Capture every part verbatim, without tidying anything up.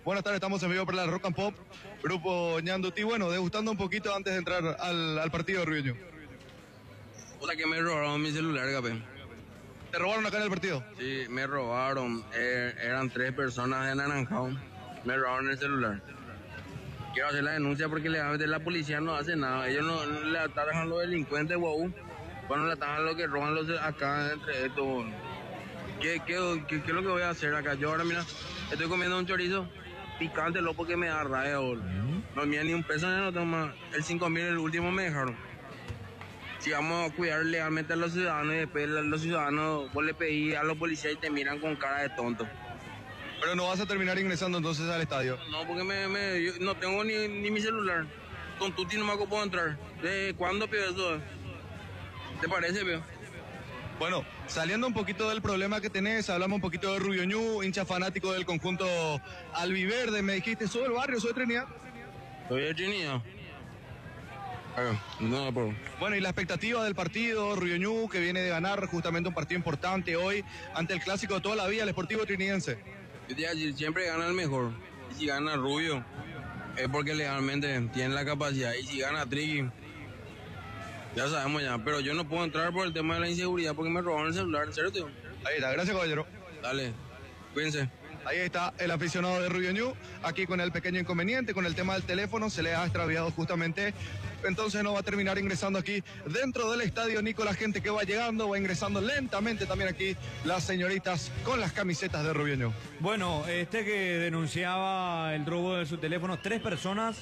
Buenas tardes, estamos en vivo para la Rock and Pop, grupo Ñanduti. Bueno, degustando un poquito antes de entrar al, al partido de Rubiño. Puta que me robaron mi celular, capé. ¿Te robaron acá en el partido? Sí, me robaron. Eh, eran tres personas de Naranjao. Me robaron el celular. Quiero hacer la denuncia porque legalmente la policía no hace nada. Ellos no, no le atacan a los delincuentes, guau. Bueno, le atacan a los que roban los de acá entre estos. ¿Qué, qué, qué, ¿Qué es lo que voy a hacer acá? Yo ahora, mira, estoy comiendo un chorizo picante, loco, que me da rabia, boludo. No me da ni un peso, no tengo más. El cinco mil, el último me dejaron. Si vamos a cuidar legalmente a los ciudadanos y después los ciudadanos, vos le pedís a los policías y te miran con cara de tonto. Pero no vas a terminar ingresando entonces al estadio. No, porque me, me, yo no tengo ni, ni mi celular. Con Tuti nomás que puedo entrar. ¿De cuándo, pío, eso? ¿Te parece, pío? Bueno, saliendo un poquito del problema que tenés, hablamos un poquito de Rubiño, hincha fanático del conjunto albiverde. Me dijiste, ¿soy del barrio, soy de Trinidad? Soy de Trinidad. No, por... Bueno, y la expectativa del partido, Rubiño, que viene de ganar justamente un partido importante hoy ante el clásico de toda la vida, el Sportivo Trinidense. Yo te decir, siempre gana el mejor. Y si gana Rubio, es porque legalmente tiene la capacidad. Y si gana Triqui, ya sabemos ya. Pero yo no puedo entrar por el tema de la inseguridad porque me robaron el celular, ¿en serio, tío? Ahí está, gracias, caballero. Dale, cuídense. Ahí está el aficionado de Rubiño, aquí con el pequeño inconveniente, con el tema del teléfono, se le ha extraviado justamente, entonces no va a terminar ingresando aquí dentro del estadio, Nico, la gente que va llegando, va ingresando lentamente también aquí las señoritas con las camisetas de Rubiño. Bueno, este que denunciaba el robo de su teléfono, tres personas,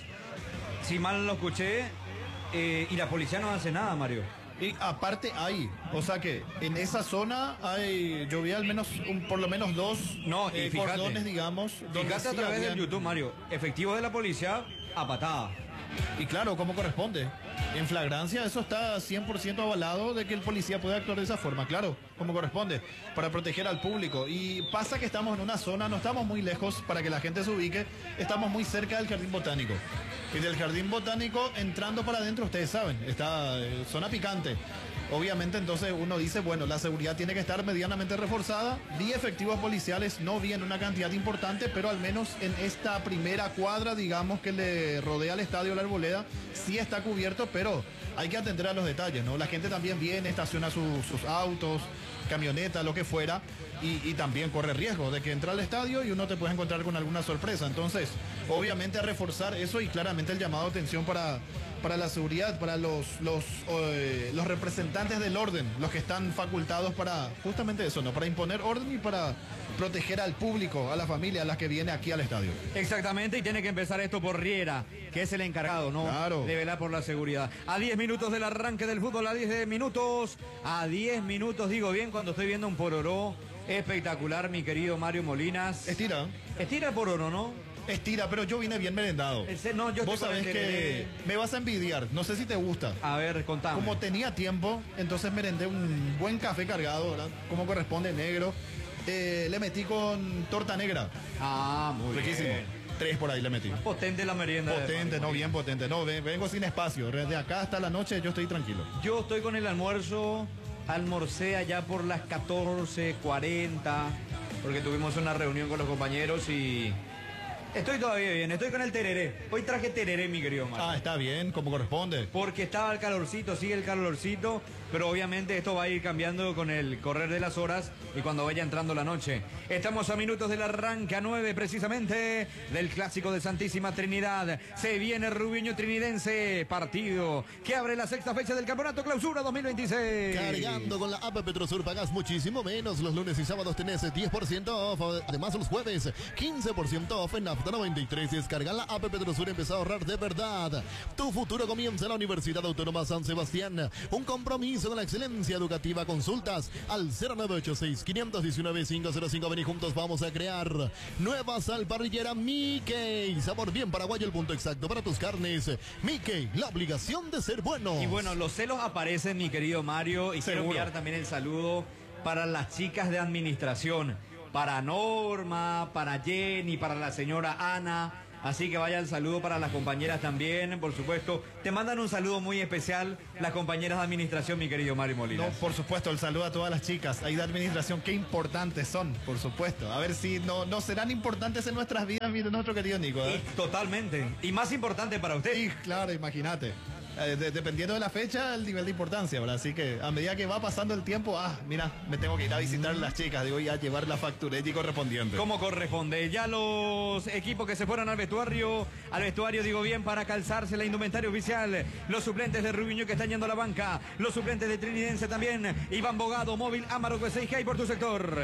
si mal lo escuché, eh, y la policía no hace nada, Mario. Y aparte hay, o sea que en esa zona hay, yo vi al menos, un, por lo menos dos no, y eh, fíjate, cordones, digamos. Fíjate a través habían... del YouTube, Mario, efectivos de la policía a patada. Y claro, como corresponde. En flagrancia eso está cien por ciento avalado de que el policía puede actuar de esa forma, claro, como corresponde, para proteger al público. Y pasa que estamos en una zona, no estamos muy lejos para que la gente se ubique, estamos muy cerca del Jardín Botánico. Y del Jardín Botánico, entrando para adentro, ustedes saben, está eh, zona picante. Obviamente, entonces uno dice, bueno, la seguridad tiene que estar medianamente reforzada. Vi efectivos policiales, no vi en una cantidad importante, pero al menos en esta primera cuadra, digamos, que le rodea al estadio La Arboleda, sí está cubierto, pero hay que atender a los detalles, ¿no? La gente también viene, estaciona su, sus autos, camioneta, lo que fuera, y, y también corre riesgo de que entra al estadio y uno te puede encontrar con alguna sorpresa. Entonces, obviamente a reforzar eso y claramente el llamado de atención para, para la seguridad, para los, los, eh, los representantes del orden, los que están facultados para justamente eso, ¿no? Para imponer orden y para proteger al público, a la familia, a la que viene aquí al estadio. Exactamente, y tiene que empezar esto por Riera, que es el encargado, ¿no? Claro. De velar por la seguridad. A diez minutos del arranque del fútbol, a diez minutos, a diez minutos, digo bien, cuando estoy viendo un pororó espectacular, mi querido Mario Molinas. Estira. Estira el pororó, ¿no? Estira, pero yo vine bien merendado. Ese, no, yo Vos sabés que me vas a envidiar, no sé si te gusta. A ver, contame. Como tenía tiempo, entonces merendé un buen café cargado, ¿verdad? Como corresponde, negro. Eh, le metí con torta negra. Ah, muy riquísimo. Bien. Tres por ahí le metí. Potente la merienda. Potente, no, bien potente. No, vengo sin espacio. Desde acá hasta la noche yo estoy tranquilo. Yo estoy con el almuerzo. Almorcé allá por las catorce cuarenta, porque tuvimos una reunión con los compañeros y estoy todavía bien, estoy con el tereré. Hoy traje tereré, mi querido Mario. Ah, está bien, como corresponde. Porque estaba el calorcito, sigue el calorcito, pero obviamente esto va a ir cambiando con el correr de las horas y cuando vaya entrando la noche. Estamos a minutos del arranque, a nueve precisamente, del clásico de Santísima Trinidad. Se viene Rubiño Trinidense, partido que abre la sexta fecha del Campeonato Clausura dos mil veintiséis. Cargando con la app Petrosur pagas muchísimo menos. Los lunes y sábados tenés diez por ciento off. Además los jueves quince por ciento off en Nafta noventa y tres. Descarga la app Petrosur y empieza a ahorrar de verdad. Tu futuro comienza en la Universidad Autónoma San Sebastián. Un compromiso con la excelencia educativa. Consultas al cero nueve ocho seis, cinco uno nueve, cinco cero cinco. Ven y juntos vamos a crear nueva sal parrillera Mickey. Sabor bien paraguayo, el punto exacto para tus carnes. Mickey, la obligación de ser bueno. Y bueno, los celos aparecen, mi querido Mario, y Seguro. quiero enviar también el saludo para las chicas de administración. para Norma, para Jenny, para la señora Ana. Así que vaya el saludo para las compañeras también, por supuesto. Te mandan un saludo muy especial las compañeras de administración, mi querido Mario Molina. No, por supuesto, el saludo a todas las chicas ahí de administración, qué importantes son, por supuesto. A ver si no, no serán importantes en nuestras vidas, mire nuestro querido Nico. ¿eh? Y totalmente. Y más importante para usted. Sí, claro, imagínate. Eh, de, dependiendo de la fecha, el nivel de importancia, ¿verdad? Así que a medida que va pasando el tiempo, ah, mira, me tengo que ir a visitar a las chicas, digo, y a llevar la facturetti correspondiente. Como corresponde. Ya los equipos que se fueron al vestuario, al vestuario, digo bien, para calzarse la indumentaria oficial. Los suplentes de Rubiño que están yendo a la banca. Los suplentes de Trinidense también. Iván Bogado, Móvil, Amaro, Cuesey, ¿qué hay por tu sector?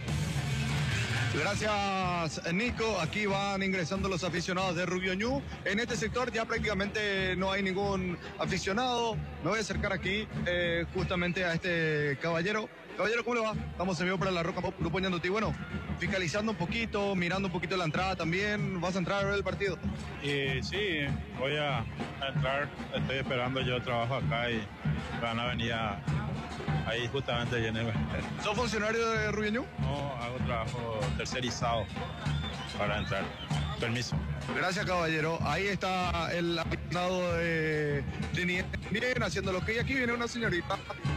Gracias, Nico. Aquí van ingresando los aficionados de Rubio Ñu. En este sector ya prácticamente no hay ningún aficionado. Me voy a acercar aquí eh, justamente a este caballero. Caballero, ¿cómo le va? Estamos en vivo para la Roca Pop, Grupo Ñandutí. Bueno, fiscalizando un poquito, mirando un poquito la entrada también. ¿Vas a entrar a ver el partido? Y sí, voy a, a entrar. Estoy esperando, yo trabajo acá y van a venir a... Ahí justamente viene. ¿Sos funcionario de Rubio Ñu? No, hago trabajo tercerizado para entrar. Permiso. Gracias, caballero. Ahí está el aficionado de Trinidad, bien haciendo lo que hay. Aquí viene una señorita.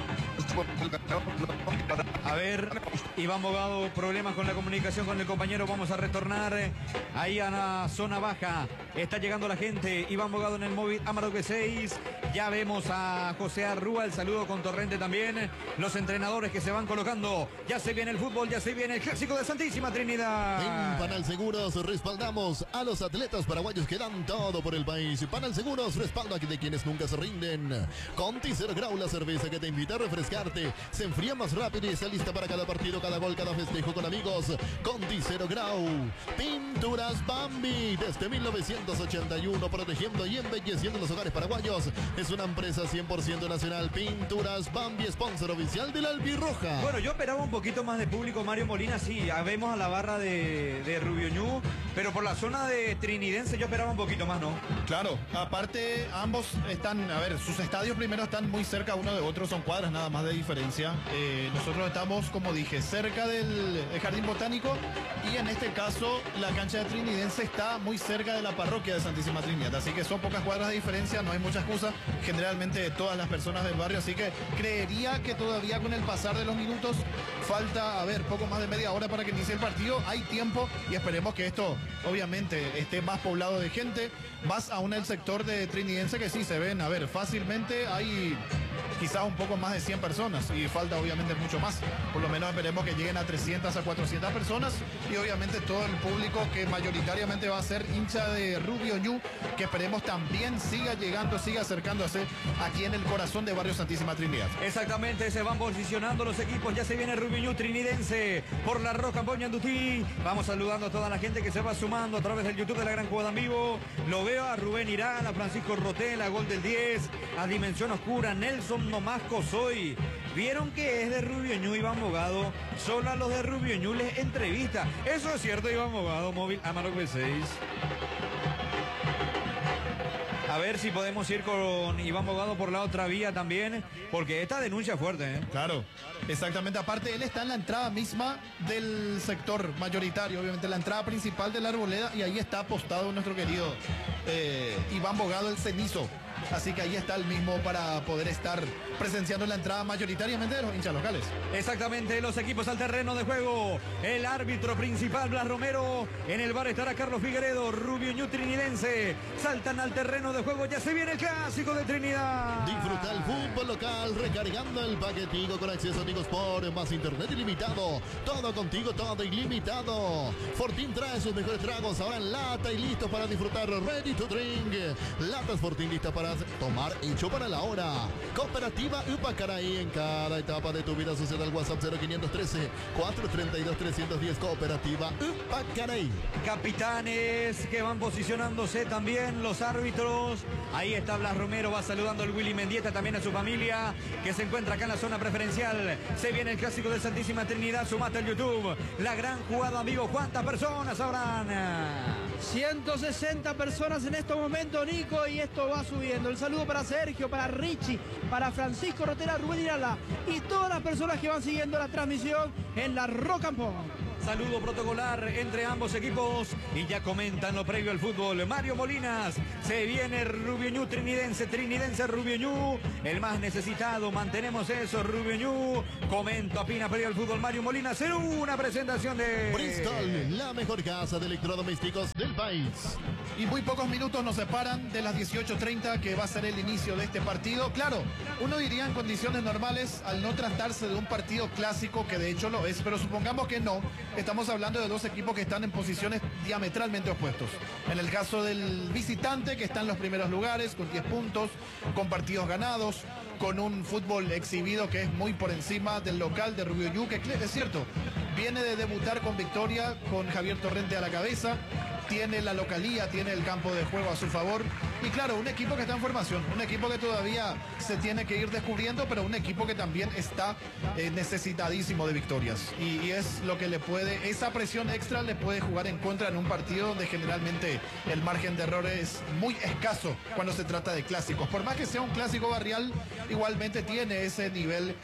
A ver, Iván Bogado, problemas con la comunicación con el compañero. Vamos a retornar ahí a la zona baja. Está llegando la gente. Iván Bogado en el móvil, Amaro B seis. Ya vemos a José Arrúa, el saludo con Torrente también. Los entrenadores que se van colocando. Ya se viene el fútbol, ya se viene el clásico de Santísima Trinidad. En Panal Seguros respaldamos a los atletas paraguayos que dan todo por el país. Panal Seguros respalda de quienes nunca se rinden. Conti Cero Grau, la cerveza que te invita a refrescarte. Se enfría más rápido y está lista para cada partido, cada gol, cada festejo con amigos. Conti Cero Grau. Pinturas Bambi. Desde mil novecientos ochenta y uno, protegiendo y embelleciendo los hogares paraguayos. Es una empresa cien por ciento nacional. Pinturas Bambi, sponsor oficial de la Albirroja. Bueno, yo esperaba un poquito más de público, Mario Molina. Sí, ya vemos a la barra de, de Rubio Ñu, pero por la zona de Trinidense yo esperaba un poquito más, ¿no? Claro, aparte ambos están, a ver, sus estadios primero están muy cerca uno de otro, son cuadras nada más de diferencia. Eh, nosotros estamos, como dije, cerca del, del Jardín Botánico y en este caso la cancha de Trinidense está muy cerca de la parroquia de Santísima Trinidad, así que son pocas cuadras de diferencia, no hay mucha excusa, generalmente todas las personas del barrio, así que creería que todavía con el pasar de los minutos falta, a ver, poco más de media hora para que inicie el partido, hay tiempo y esperemos que esto obviamente esté más poblado de gente, más aún el sector de Trinidense que sí se ven, a ver, fácilmente hay quizás un poco más de cien personas y falta obviamente mucho más, por lo menos esperemos que lleguen a trescientas a cuatrocientas personas y obviamente todo el público que mayoritariamente va a ser hincha de Rubio Ñu, que esperemos también siga llegando, siga acercándose aquí en el corazón de Barrio Santísima Trinidad. Exactamente, se van posicionando los equipos, ya se viene Rubio Ñu Trinidense por la Roca Ñandutí. Vamos saludando a toda la gente que se va sumando a través del YouTube de la Gran Jugada en Vivo. Lo veo a Rubén Irán, a Francisco Rotela, Gol del diez, a Dimensión Oscura, Nelson Nomasco Soy. Vieron que es de Rubio Ñu, Iván Bogado. Solo a los de Rubio Ñu les entrevista. Eso es cierto, Iván Bogado, móvil Amarok B seis. A ver si podemos ir con Iván Bogado por la otra vía también, porque esta denuncia es fuerte, ¿eh? Claro, exactamente. Aparte, él está en la entrada misma del sector mayoritario, obviamente, la entrada principal de la Arboleda, y ahí está apostado nuestro querido eh, Iván Bogado, el cenizo. Así que ahí está el mismo para poder estar presenciando la entrada mayoritariamente de los hinchas locales. Exactamente, los equipos al terreno de juego. El árbitro principal, Blas Romero. En el bar estará Carlos Figueredo, Rubio Ñu Trinidense. Saltan al terreno de juego, ya se viene el clásico de Trinidad. Disfruta el fútbol local recargando el paquetico con acceso a Amigos por más internet ilimitado. Todo contigo, todo ilimitado. Fortín trae sus mejores tragos ahora en lata y listo para disfrutar. Ready to drink. Latas Fortín lista para tomar, hecho para la hora. Cooperativa Upacaraí, en cada etapa de tu vida sucede al WhatsApp cero quinientos trece, cuatrocientos treinta y dos, trescientos diez. Cooperativa Upacaraí. Capitanes que van posicionándose también, los árbitros. Ahí está Blas Romero, va saludando al Willy Mendieta, también a su familia que se encuentra acá en la zona preferencial. Se viene el clásico de Santísima Trinidad, sumate al YouTube. La gran jugada, amigo. ¿Cuántas personas habrán? ciento sesenta personas en estos momentos, Nico, y esto va subiendo. El saludo para Sergio, para Richie, para Francisco Rotera, Rubén Irala y todas las personas que van siguiendo la transmisión en la Rock and Pop. Saludo protocolar entre ambos equipos y ya comentan lo previo al fútbol. Mario Molinas, se viene Rubio Ñu, trinidense, trinidense Rubio Ñu, el más necesitado, mantenemos eso, Rubio Ñu. Comento, opina previo al fútbol Mario Molinas en una presentación de Bristol, la mejor casa de electrodomésticos del país. Y muy pocos minutos nos separan de las dieciocho treinta, que va a ser el inicio de este partido. Claro, uno diría en condiciones normales, al no tratarse de un partido clásico, que de hecho lo es, pero supongamos que no, estamos hablando de dos equipos que están en posiciones diametralmente opuestos. En el caso del visitante, que está en los primeros lugares, con diez puntos, con partidos ganados, con un fútbol exhibido que es muy por encima del local de Rubio Ñu, que es cierto, viene de debutar con victoria, con Javier Torrente a la cabeza, tiene la localía, tiene el campo de juego a su favor. Y claro, un equipo que está en formación, un equipo que todavía se tiene que ir descubriendo, pero un equipo que también está eh, necesitadísimo de victorias. Y, y es lo que le puede, esa presión extra le puede jugar en contra en un partido donde generalmente el margen de error es muy escaso cuando se trata de clásicos. Por más que sea un clásico barrial, igualmente tiene ese nivel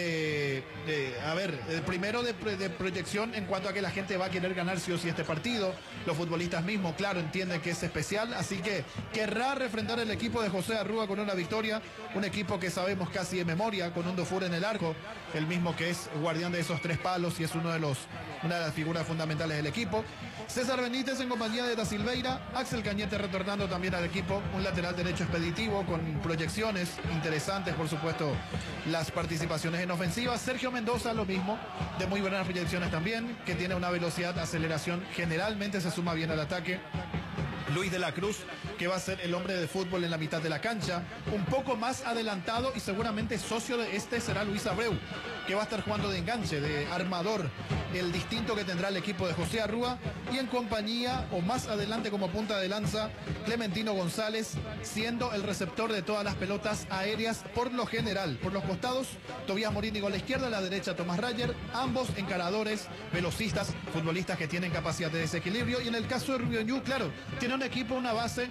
de, de a ver, de, primero de, de proyección en cuanto a que la gente va a querer ganar sí o sí este partido. Los futbolistas mismos, claro, entienden que es especial, así que querrá refrendar el equipo de José Arrúa con una victoria, un equipo que sabemos casi de memoria, con un Dufour en el arco, el mismo que es guardián de esos tres palos y es uno de los, una de las figuras fundamentales del equipo. César Benítez en compañía de Da Silveira, Axel Cañete retornando también al equipo, un lateral derecho expeditivo con proyecciones interesantes, por supuesto, las participaciones en ofensiva. Sergio Mendoza, lo mismo, de muy buenas proyecciones también, que tiene una velocidad, aceleración, generalmente se suma bien al ataque. Luis de la Cruz, que va a ser el hombre de fútbol en la mitad de la cancha, un poco más adelantado y seguramente socio de este será Luis Abreu, que va a estar jugando de enganche, de armador, el distinto que tendrá el equipo de José Arrúa, y en compañía o más adelante como punta de lanza Clementino González, siendo el receptor de todas las pelotas aéreas por lo general. Por los costados, Tobías Morínigo a la izquierda, a la derecha Tomás Rayer, ambos encaradores, velocistas, futbolistas que tienen capacidad de desequilibrio. Y en el caso de Rubio Ñu, claro, tiene un equipo, una base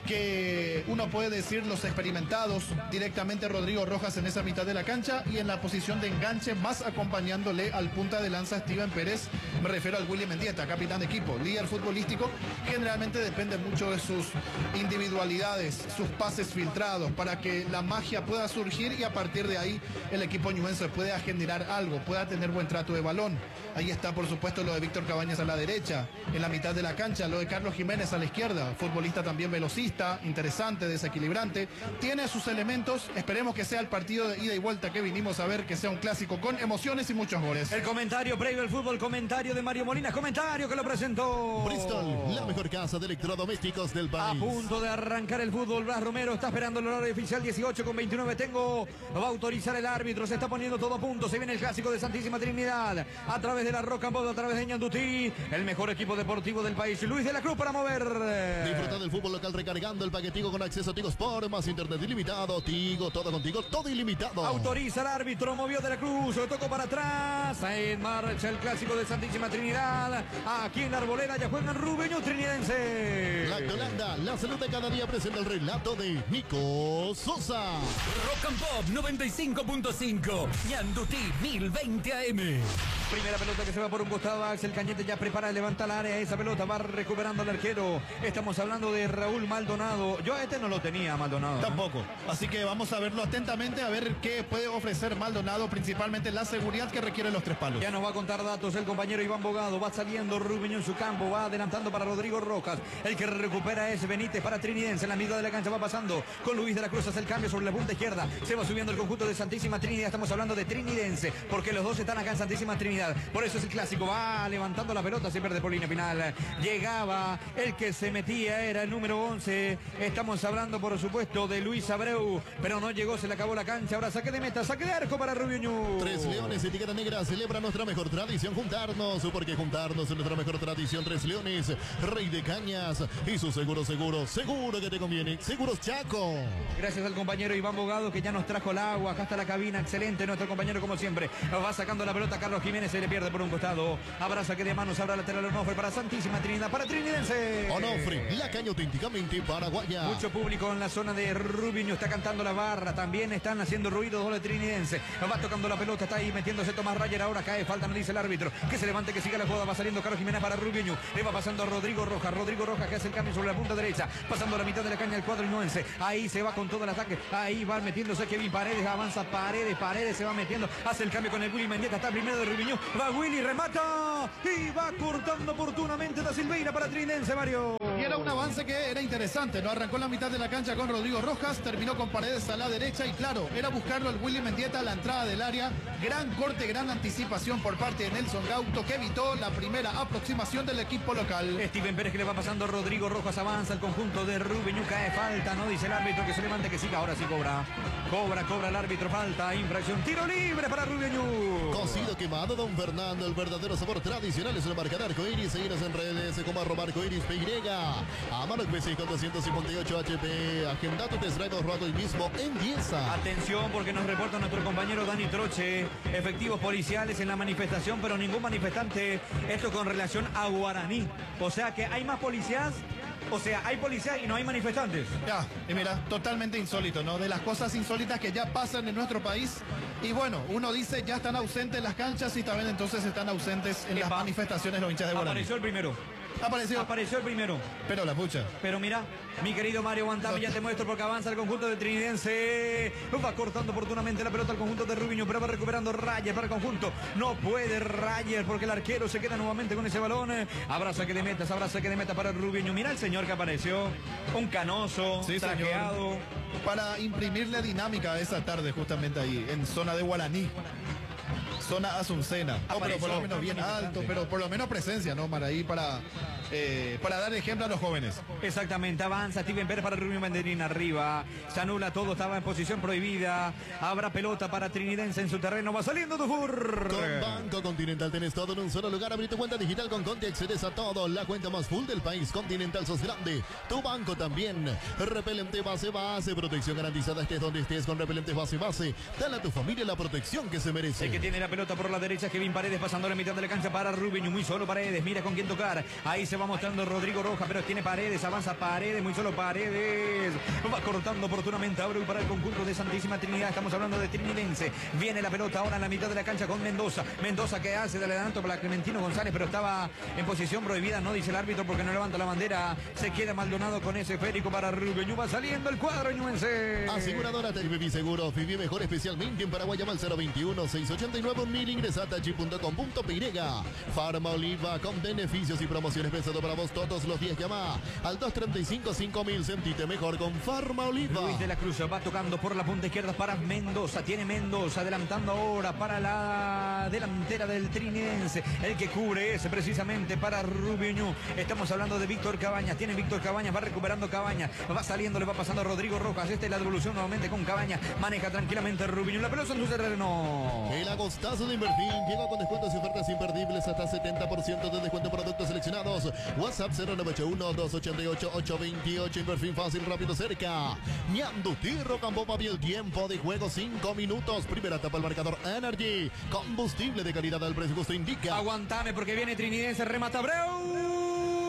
que uno puede decir los experimentados, directamente Rodrigo Rojas en esa mitad de la cancha y en la posición de enganche más acompañándole al punta de lanza Steven Pérez, me refiero al William Mendieta, capitán de equipo, líder futbolístico, generalmente depende mucho de sus individualidades, sus pases filtrados para que la magia pueda surgir y a partir de ahí el equipo ñuense pueda generar algo, pueda tener buen trato de balón. Ahí está por supuesto lo de Víctor Cabañas a la derecha, en la mitad de la cancha, lo de Carlos Jiménez a la izquierda, futbolista también velocista, interesante, desequilibrante, tiene sus elementos, esperemos que sea el partido de ida y vuelta que vinimos a ver, que sea un clásico con emociones y muchos goles. El comentario previo al fútbol, comentario de Mario Molinas, comentario que lo presentó Bristol, la mejor casa de electrodomésticos del país. A punto de arrancar el fútbol, Blas Romero está esperando el horario oficial, dieciocho con veintinueve, tengo, va a autorizar el árbitro, se está poniendo todo a punto, se viene el clásico de Santísima Trinidad, a través de la Roca, a través de Ñandutí, el mejor equipo deportivo del país, Luis de la Cruz para mover. Disfruta del fútbol local recargando el paquetico con acceso a Tigo Sport, más internet ilimitado, Tigo, todo contigo, todo ilimitado. Autoriza el árbitro, movió de la Cruz, lo tocó para atrás, en marcha el clásico de Santísima Trinidad, aquí en la Arboleda ya juegan Rubio Ñu, trinidense. La Holanda, la salud de cada día presenta el relato de Nico Sosa. Rock and Pop noventa y cinco punto cinco, Ñandutí mil veinte A M. Primera pelota que se va por un costado, Axel Cañete ya prepara, levanta el área, esa pelota va recuperando al arquero. Estamos hablando de Raúl Maldonado. Yo a este no lo tenía, Maldonado. Tampoco. Así que vamos a verlo atentamente, a ver qué puede ofrecer Maldonado, principalmente la seguridad que requieren los tres palos. Ya nos va a contar datos el compañero Iván Bogado, va saliendo Rubio Ñu en su campo, va adelantando para Rodrigo Rojas. El que recupera es Benítez para Trinidense, en la mitad de la cancha va pasando con Luis de la Cruz, hace el cambio sobre la punta izquierda. Se va subiendo el conjunto de Santísima Trinidad, estamos hablando de Trinidense, porque los dos están acá en Santísima Trinidad. Por eso es el clásico, va levantando la pelota, se pierde por línea final. Llegaba, el que se metía era el número once. Estamos hablando, por supuesto, de Luis Abreu, pero no llegó, se le acabó la cancha. Ahora saque de meta, saque de arco para Rubio Ñu. Tres Leones, etiqueta negra, celebra nuestra mejor tradición, juntarnos, porque juntarnos es nuestra mejor tradición. Tres Leones, Rey de Cañas y su seguro, seguro, seguro que te conviene. Seguros Chaco. Gracias al compañero Iván Bogado que ya nos trajo el agua. Acá está la cabina, excelente nuestro compañero como siempre. Va sacando la pelota Carlos Jiménez, se le pierde por un costado. Habrá saque de manos, habrá lateral Onofre para Santísima Trinidad, para Trinidense. Onofre, la caña auténticamente paraguaya. Mucho público en la zona de Rubio Ñu, está cantando la barra, también están haciendo ruido dos de Trinidense. Va tocando la pelota, está ahí metiéndose Tomás Rayer, ahora cae, falta, no dice el árbitro, que se levanta Adelante que siga la jugada. Va saliendo Carlos Jiménez para Rubio Ñu. Le va pasando a Rodrigo Rojas. Rodrigo Rojas que hace el cambio sobre la punta derecha. Pasando a la mitad de la caña el cuadro ñuense. Ahí se va con todo el ataque. Ahí va metiéndose Kevin Paredes. Avanza Paredes. Paredes se va metiendo. Hace el cambio con el Willy Mendieta. Está primero de Rubio Ñu. Va Willy, remata. Y va cortando oportunamente Da Silveira para Trinense, Mario. Y era un avance que era interesante, ¿no? Arrancó en la mitad de la cancha con Rodrigo Rojas, terminó con Paredes a la derecha y claro, era buscarlo el Willy Mendieta a la entrada del área. Gran corte, gran anticipación por parte de Nelson Gauto que evitó la primera aproximación del equipo local. Steven Pérez que le va pasando a Rodrigo Rojas, avanza el conjunto de Rubio Ñu, cae falta, no dice el árbitro que se levante, que siga, ahora sí cobra. Cobra, cobra el árbitro, falta, infracción, tiro libre para Rubio Ñu. Cocido quemado, don Fernando, el verdadero sabor tradicional es el marca de Arcoiris. Seguinos en redes como arroba Arcoiris P Y. Amarok B seis con doscientos cincuenta y ocho H P. Agenda tu test drive ahorrado hoy mismo en Dieza. Atención porque nos reporta nuestro compañero Dani Troche. Efectivos policiales en la manifestación, pero ningún manifestante. Esto con relación a Guaraní. O sea que hay más policías. O sea, hay policías y no hay manifestantes. Ya, y mira, totalmente insólito, ¿no? De las cosas insólitas que ya pasan en nuestro país. Y bueno, uno dice, ya están ausentes en las canchas y también entonces están ausentes en Epa. las manifestaciones los hinchas de Guaraní. Apareció el primero. Apareció. Apareció el primero. Pero la pucha. Pero mira, mi querido Mario Guantame, ya te muestro porque avanza el conjunto de Trinidense. Va cortando oportunamente la pelota al conjunto de Rubio Ñu, pero va recuperando Rayes para el conjunto. No puede Rayes porque el arquero se queda nuevamente con ese balón. Abraza que le metas, abraza que le meta para Rubio Ñu. Mira el señor que apareció. Un canoso, Sí, trajeado. señor. Para imprimirle dinámica a esa tarde justamente ahí, en zona de Guaraní. Zona Azucena. Oh, pero por lo menos bien alto, pero por lo menos presencia, ¿no? Para ahí, para, eh, para dar ejemplo a los jóvenes. Exactamente, avanza Steven Pérez para Rubio Banderín arriba. Se anula todo, estaba en posición prohibida. Habrá pelota para Trinidense en su terreno. Va saliendo Dufour. Con Banco Continental tenés todo en un solo lugar. Abrí tu cuenta digital con Conti, accedes a todo. La cuenta más full del país. Continental sos grande. Tu banco también. Repelente base base. Protección garantizada estés donde estés con repelentes base base. Dale a tu familia la protección que se merece. El que tiene la pelota por la derecha, Kevin Paredes pasando la mitad de la cancha para Rubio Ñu, muy solo Paredes, mira con quién tocar, ahí se va mostrando Rodrigo Rojas, pero tiene Paredes, avanza Paredes, muy solo Paredes, va cortando oportunamente Abreu para el conjunto de Santísima Trinidad, estamos hablando de Trinidense, viene la pelota ahora en la mitad de la cancha con Mendoza, Mendoza que hace del adelanto para Clementino González, pero estaba en posición prohibida, no dice el árbitro porque no levanta la bandera, se queda Maldonado con ese esférico para Rubio Ñu, va saliendo el cuadro ñuense. Aseguradora Tecvivi Seguro, Vivi Mejor especialmente en Paraguay, llama al cero veintiuno, seiscientos ochenta y nueve, mil, ingresa a tachi punto com punto p y. Farma Oliva con beneficios y promociones pensado para vos todos los días. Llama al dos treinta y cinco, cinco mil, sentite mejor con Farma Oliva. Luis de la Cruz va tocando por la punta izquierda para Mendoza, tiene Mendoza adelantando ahora para la delantera del Trinidense, el que cubre es precisamente para Rubio Ñu. Estamos hablando de Víctor Cabañas, tiene Víctor Cabañas, va recuperando Cabañas, va saliendo, le va pasando a Rodrigo Rojas, esta es la devolución nuevamente con Cabañas, maneja tranquilamente Rubio Ñu, la pelota en su terreno. El agostazo de Inverfín llega con descuentos y ofertas imperdibles hasta setenta por ciento de descuento en productos seleccionados. WhatsApp cero nueve ocho uno, dos ocho ocho, ocho dos ocho. Inverfín fácil, rápido, cerca. Ñandutí, Rocambó, papi, el tiempo de juego cinco minutos. Primera etapa el marcador Energy. Combustible de calidad al precio justo indica. Aguantame porque viene Trinidense, remata Abreu.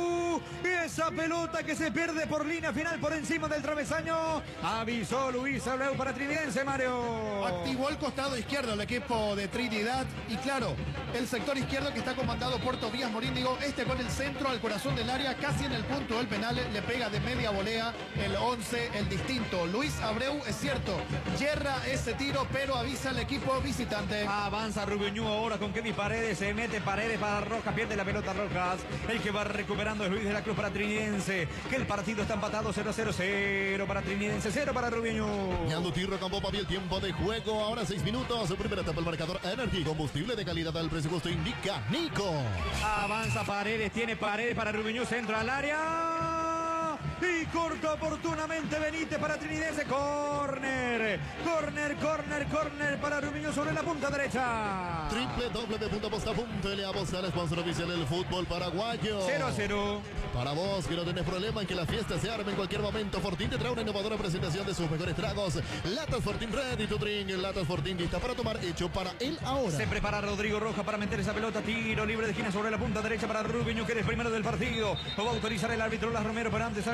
Esa pelota que se pierde por línea final por encima del travesaño. Avisó Luis Abreu para Trinidense, Mario. Activó el costado izquierdo el equipo de Trinidad y claro, el sector izquierdo que está comandado por Tobías Moríndigo, este con el centro al corazón del área, casi en el punto del penal, le pega de media volea el once, el distinto. Luis Abreu, es cierto, yerra ese tiro, pero avisa al equipo visitante. Avanza Rubio Ñu ahora con Kevin Paredes, se mete Paredes para Rojas, pierde la pelota Rojas. El que va recuperando es Luis de la Cruz para Trinidense, que el partido está empatado cero cero, cero para Trinidense, cero para Rubio Ñu. Ñandutí, Rocambó, papi, el tiempo de juego, ahora seis minutos. Primera etapa el marcador Energy. Combustible de calidad al precio justo indica Nico. Avanza Paredes, tiene Paredes para Rubio Ñu, centro al área. Y corta oportunamente Benítez para Trinidense. Corner, corner, corner, corner para Rubio Ñu sobre la punta derecha. w w w punto aposta punto l a, Aposta, el sponsor oficial del fútbol paraguayo. cero a cero. Para vos que no tenés problema en que la fiesta se arme en cualquier momento, Fortín te trae una innovadora presentación de sus mejores tragos. Latas Fortín Ready to Drink, Latas Fortín lista para tomar, hecho para él ahora. Se prepara Rodrigo Rojas para meter esa pelota, tiro libre de esquina sobre la punta derecha para Rubio Ñu, que es el primero del partido. Lo va a autorizar el árbitro Las Romero, pero antes abierta el reloj.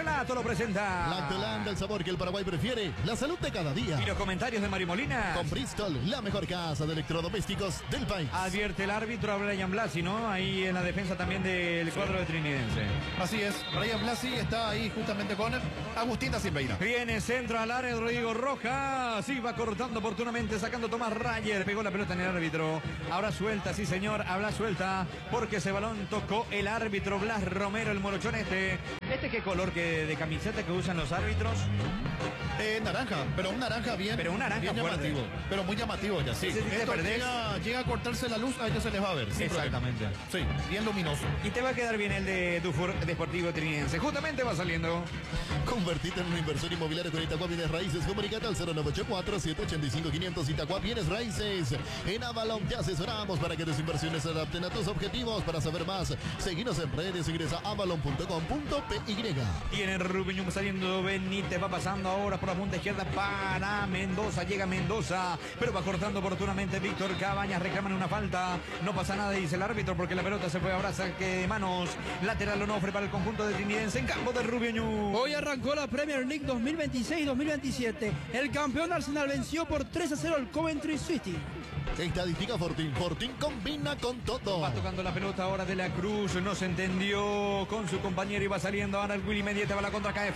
Lactolato lo presenta. Lactolanda, el sabor que el Paraguay prefiere. La salud de cada día. Y los comentarios de Mario Molina. Con Bristol, la mejor casa de electrodomésticos del país. Advierte el árbitro a Brian Blasi, ¿no? Ahí en la defensa también del cuadro de Trinidense. Así es, Brian Blasi está ahí justamente con Agustín da Silveira. Viene centro al área de Rodrigo Rojas. Sí, va cortando oportunamente, sacando Tomás Rayer. Pegó la pelota en el árbitro. Ahora suelta, sí señor, habla suelta. Porque ese balón tocó el árbitro Blas Romero, el morochón este. ¿Este qué color que de camiseta que usan los árbitros? Eh, naranja, pero un naranja bien, pero un naranja bien fuerte. llamativo. Pero muy llamativo ya, sí. Sí, sí, sí, Esto te llega, llega a cortarse la luz, a ellos se les va a ver. Exactamente. Sí, bien luminoso. Y te va a quedar bien el de Dufour Deportivo Trinidense. Justamente va saliendo. Convertite en un inversor inmobiliario con Itaqua Bienes Raíces. Comunicate al cero nueve ocho cuatro, siete ocho cinco, quinientos. Itaqua Bienes Raíces. En Avalon te asesoramos para que tus inversiones se adapten a tus objetivos. Para saber más, seguinos en redes, ingresa a avalon punto com punto p y. Tiene Rubiñum saliendo Benítez, va pasando ahora por la punta izquierda para Mendoza, llega Mendoza, pero va cortando oportunamente Víctor Cabañas, reclaman una falta, no pasa nada, dice el árbitro, porque la pelota se fue ahora, saque de manos, lateral Onofre para el conjunto de Trinidense en campo de Rubiñum. Hoy arrancó la Premier League dos mil veintiséis dos mil veintisiete, el campeón Arsenal venció por tres a cero al Coventry City. Estadística Fortín, Fortín combina con todo. Va tocando la pelota ahora de la Cruz, no se entendió con su compañero y va saliendo ahora el Willy Mendieta, va la contra, cae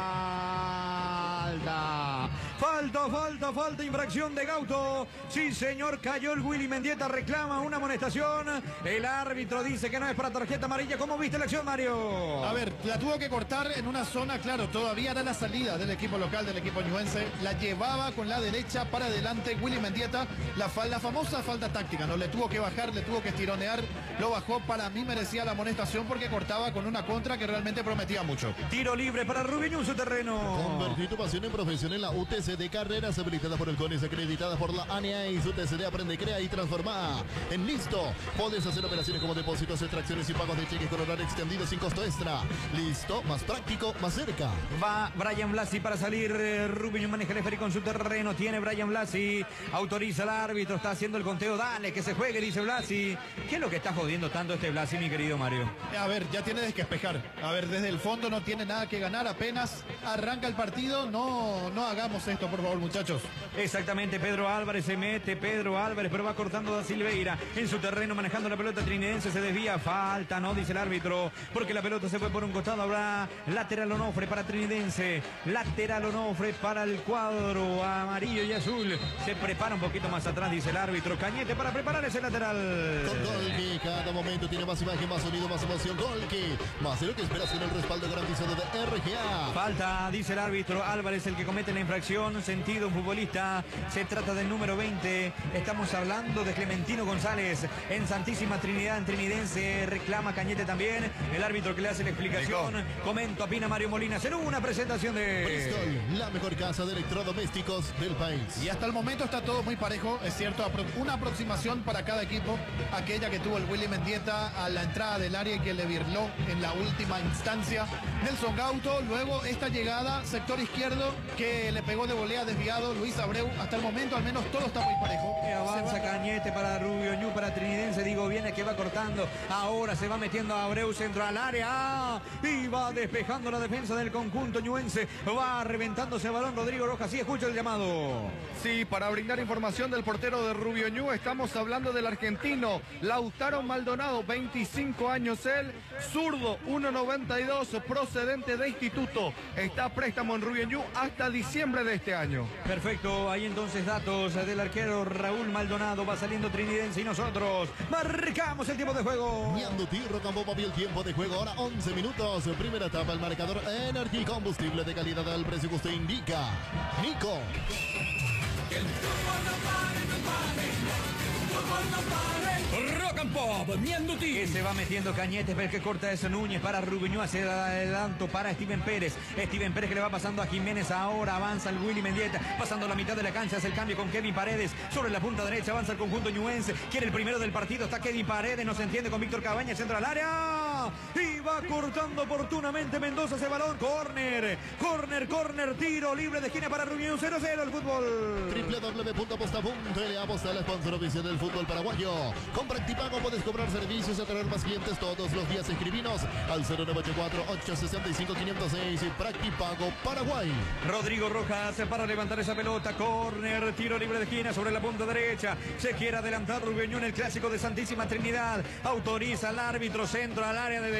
falta. Falta, falta, falta, infracción de Gauto. Sí, señor, cayó el Willy Mendieta, reclama una amonestación. El árbitro dice que no es para tarjeta amarilla. ¿Cómo viste la acción, Mario? A ver, la tuvo que cortar en una zona, claro, todavía era la salida del equipo local, del equipo ñuense. La llevaba con la derecha para adelante Willy Mendieta. La, la famosa falta táctica, ¿no? Le tuvo que bajar, le tuvo que estironear. Lo bajó, para mí merecía la amonestación porque cortaba con una contra que realmente prometía mucho. Tiro libre para Rubiñum, su terreno. Convertir tu pasión en profesión en la U T C D, carreras habilitadas por el CONIS, acreditadas por la A N A y U T C D aprende, crea y transforma. En Listo, puedes hacer operaciones como depósitos, extracciones y pagos de cheques con horario extendido sin costo extra. Listo, más práctico, más cerca. Va Brian Blasi para salir. eh, Rubiñum maneja el esférico en su terreno. Tiene Brian Blasi. Autoriza al árbitro. Está haciendo el conteo. Dale, que se juegue, dice Blasi. ¿Qué es lo que está jodiendo tanto este Blasi, mi querido Mario? A ver, ya tiene que espejar. A ver, desde el fondo no tiene nada que ganar. Apenas arranca el partido. No, no hagamos esto, por favor, muchachos. Exactamente, Pedro Álvarez se mete. Pedro Álvarez, pero va cortando a Silveira. En su terreno, manejando la pelota trinidense. Se desvía. Falta, no, dice el árbitro. Porque la pelota se fue por un costado. Habrá lateral Onofre para Trinidense. Lateral Onofre para el cuadro amarillo y azul. Se prepara un poquito más atrás, dice el árbitro. Cañete para preparar ese lateral. Con Golke, cada momento tiene más imagen, más sonido, más emoción. Golke, más de lo que esperas con el respaldo garantizado de R G A. Falta, dice el árbitro. Álvarez, el que comete la infracción. Sentido un futbolista. Se trata del número veinte. Estamos hablando de Clementino González en Santísima Trinidad, en Trinidense. Reclama Cañete también. El árbitro que le hace la explicación. Comento, opina Mario Molina. Será una presentación de Bristol, la mejor casa de electrodomésticos del país. Y hasta el momento está todo muy parejo, es cierto, apro una aproximación para cada equipo, aquella que tuvo el Willy Mendieta a la entrada del área y que le virló en la última instancia Nelson Gauto, luego esta llegada, sector izquierdo, que le pegó de volea desviado Luis Abreu. Hasta el momento al menos todo está muy parejo. Que avanza Cañete para Rubio Ñu, para Trinidense, digo, viene que va cortando, ahora se va metiendo a Abreu, centro al área, y va despejando la defensa del conjunto ñuense, va reventándose el balón Rodrigo Rojas, sí, escucha el llamado. Sí, para brindar información del portero de Rubio Ñu, estamos hablando del argentino Lautaro Maldonado, veinticinco años él, zurdo, uno noventa y dos, procedente de Instituto, está a préstamo en Rubio Ñu hasta diciembre de este año. Perfecto, ahí entonces datos del arquero Raúl Maldonado, va saliendo Trinidense y nosotros marcamos el tiempo de juego. Ñandutí, Rocambó movió el tiempo de juego, ahora once minutos, primera etapa, el marcador Energy, combustible de calidad al precio que usted indica. Nico. Que el fútbol no pare, no pare, el fútbol no pare. Rock and Pop, Ñandutí. Que se va metiendo Cañete, pero que corta ese Núñez para Rubiñú, hacia el adelanto para Steven Pérez. Steven Pérez que le va pasando a Jiménez, ahora avanza el Willy Mendieta, pasando la mitad de la cancha, hace el cambio con Kevin Paredes, sobre la punta derecha avanza el conjunto ñuense, quiere el primero del partido, está Kevin Paredes, no se entiende con Víctor Cabañas, centro al área. área y va cortando oportunamente Mendoza ese balón. Córner, córner, córner, tiro libre de esquina para Rubio. cero cero el fútbol. doble u doble u doble u punto aposta punto ele Aposta, el sponsor oficial del fútbol paraguayo. Con Practipago puedes cobrar servicios y atraer más clientes todos los días. Escribinos al cero nueve ocho cuatro, ocho seis cinco, cinco cero seis. Practipago Paraguay. Rodrigo Rojas para levantar esa pelota. Córner, tiro libre de esquina sobre la punta derecha. Se quiere adelantar Rubio en el clásico de Santísima Trinidad. Autoriza al árbitro, centro al área de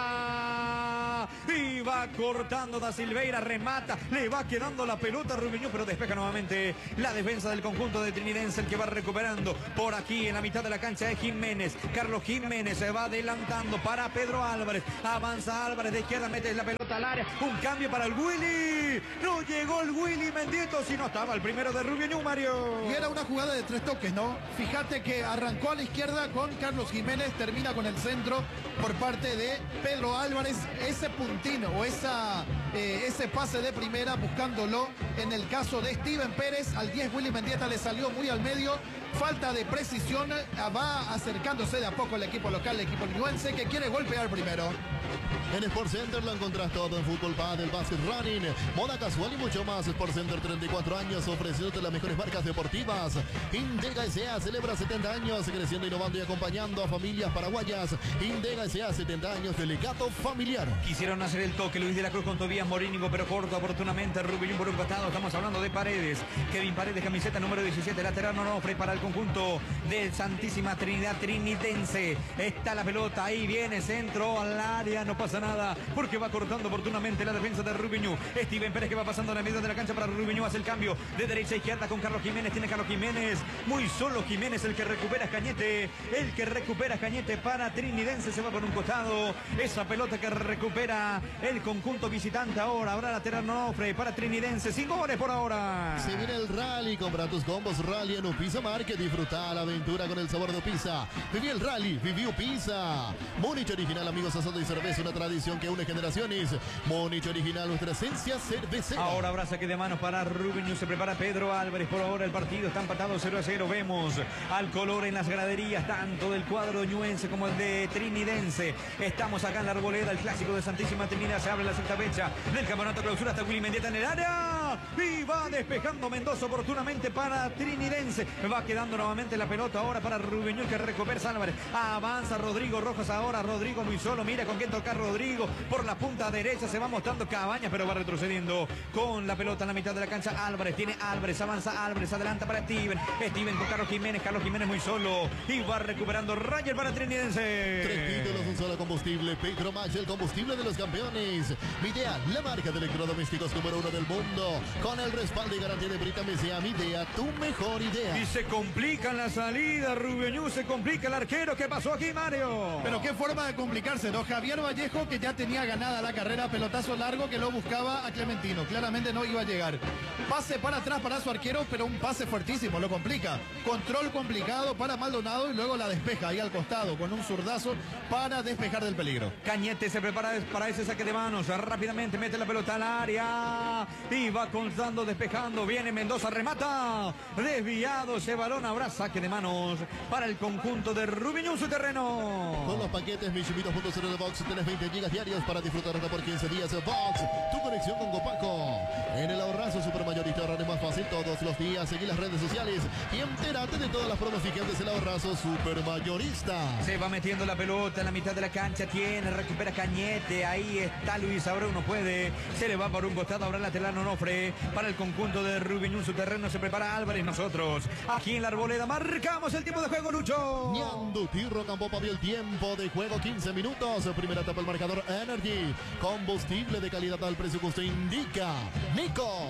derecha. Y va cortando Da Silveira, remata. Le va quedando la pelota a Rubio, pero despeja nuevamente la defensa del conjunto de Trinidense. El que va recuperando por aquí en la mitad de la cancha es Jiménez. Carlos Jiménez se va adelantando para Pedro Álvarez. Avanza Álvarez de izquierda, mete la pelota al área. Un cambio para el Willy. No llegó el Willy Mendieta, si no estaba el primero de Rubio Ñu, Mario. Y era una jugada de tres toques, ¿no? Fíjate que arrancó a la izquierda con Carlos Jiménez, termina con el centro por parte de Pedro Álvarez. Ese puntino o esa, eh, ese pase de primera buscándolo en el caso de Steven Pérez. Al diez Willy Mendieta le salió muy al medio. Falta de precisión, va acercándose de a poco el equipo local, el equipo ñuense, que quiere golpear primero. En Sport Center lo encontrás todo en fútbol, pádel, básquet, running, moda casual y mucho más. Sport Center, treinta y cuatro años ofreciéndote las mejores marcas deportivas. Indega S A celebra setenta años creciendo, innovando y acompañando a familias paraguayas. Indega S A, setenta años de legado familiar. Quisieron hacer el toque Luis de la Cruz con Tobías Morínigo, pero corto oportunamente Rubio por un costado. Estamos hablando de Paredes. Kevin Paredes, camiseta número diecisiete, lateral Onofre para el conjunto de Santísima Trinidad Trinidense. Está la pelota, ahí viene, centro al área, no pasa nada, porque va cortando oportunamente la defensa de Rubio Ñu. Steven Pérez que va pasando a la mitad de la cancha para Rubio Ñu, hace el cambio de derecha a izquierda con Carlos Jiménez. Tiene Carlos Jiménez, muy solo Jiménez, el que recupera Cañete, el que recupera Cañete para Trinidense. Se va por un costado, esa pelota que recupera el conjunto visitante ahora. Ahora lateral Onofre para Trinidense, sin goles por ahora. Se viene el rally, compra tus combos rally en Upisa Market, disfruta la aventura con el sabor de Upisa. Viví el rally, viví Upisa. Múnich original, amigos, asado y cerveza, una tradición que une generaciones. Múnich original, nuestra esencia cervecera. Ahora habrá saque de manos para Rubio Ñu, se prepara Pedro Álvarez. Por ahora el partido está empatado cero a cero. Vemos al color en las graderías, tanto del cuadro ñuense como el de Trinidense. Estamos acá en la Arboleda, el clásico de Santísima Trinidad. Se abre la sexta fecha del campeonato clausura. Hasta Willy Mendieta en el área y va despejando Mendoza oportunamente para Trinidense. Va quedando nuevamente la pelota ahora para Rubio Ñu, que recupera Álvarez. Avanza Rodrigo Rojas ahora. Rodrigo muy solo, mira con quién tocar Rodrigo. Por la punta derecha se va mostrando Cabañas, pero va retrocediendo con la pelota en la mitad de la cancha. Álvarez tiene Álvarez, avanza Álvarez, adelanta para Steven. Steven con Carlos Jiménez, Carlos Jiménez muy solo y va recuperando Rayer para Trinidense. Tres títulos, un solo combustible. Petromax, el combustible de los campeones. Midea, la marca de electrodomésticos número uno del mundo. Con el respaldo y garantía de Brita Mesea, Midea, tu mejor idea. Y se complica la salida, Rubio Ñu, se complica el arquero. ¿Qué pasó aquí, Mario? Pero qué forma de complicarse, ¿no? Javier Vallejo, que ya tenía ganada la carrera, pelotazo largo que lo buscaba a Clementino. Claramente no iba a llegar. Pase para atrás para su arquero, pero un pase fuertísimo, lo complica. Control complicado para Maldonado y luego la despeja ahí al costado con un zurdazo para despejar del peligro. Cañete se prepara para ese saque de manos. Rápidamente mete la pelota al área y va constando, despejando. Viene Mendoza, remata. Desviado ese balón. Habrá saque de manos para el conjunto de Rubio Ñu, su terreno. Con los paquetes Mitsubishi dos punto cero de Box tenés veinte gigas diarios para disfrutar hasta por quince días. Box, tu conexión con Copaco. En el ahorrazo supermayorista ahorrar es más fácil todos los días. Seguí las redes sociales y entérate de todas las promos vigentes del ahorrazo supermayorista. Se va metiendo la pelota en la mitad de la cancha. Tiene, recupera Cañete. Ahí está Luis Abreu, no puede. Se le va por un costado. Ahora lateral Onofre para el conjunto de Rubio Ñu, su terreno. Se prepara Álvarez. Nosotros aquí en la Arboleda marcamos el tiempo de juego, Lucho. Ñandu Tirro Campo vio el tiempo de juego, quince minutos. Primera etapa el marcador Energy. Combustible de calidad al precio que usted indica. Nico.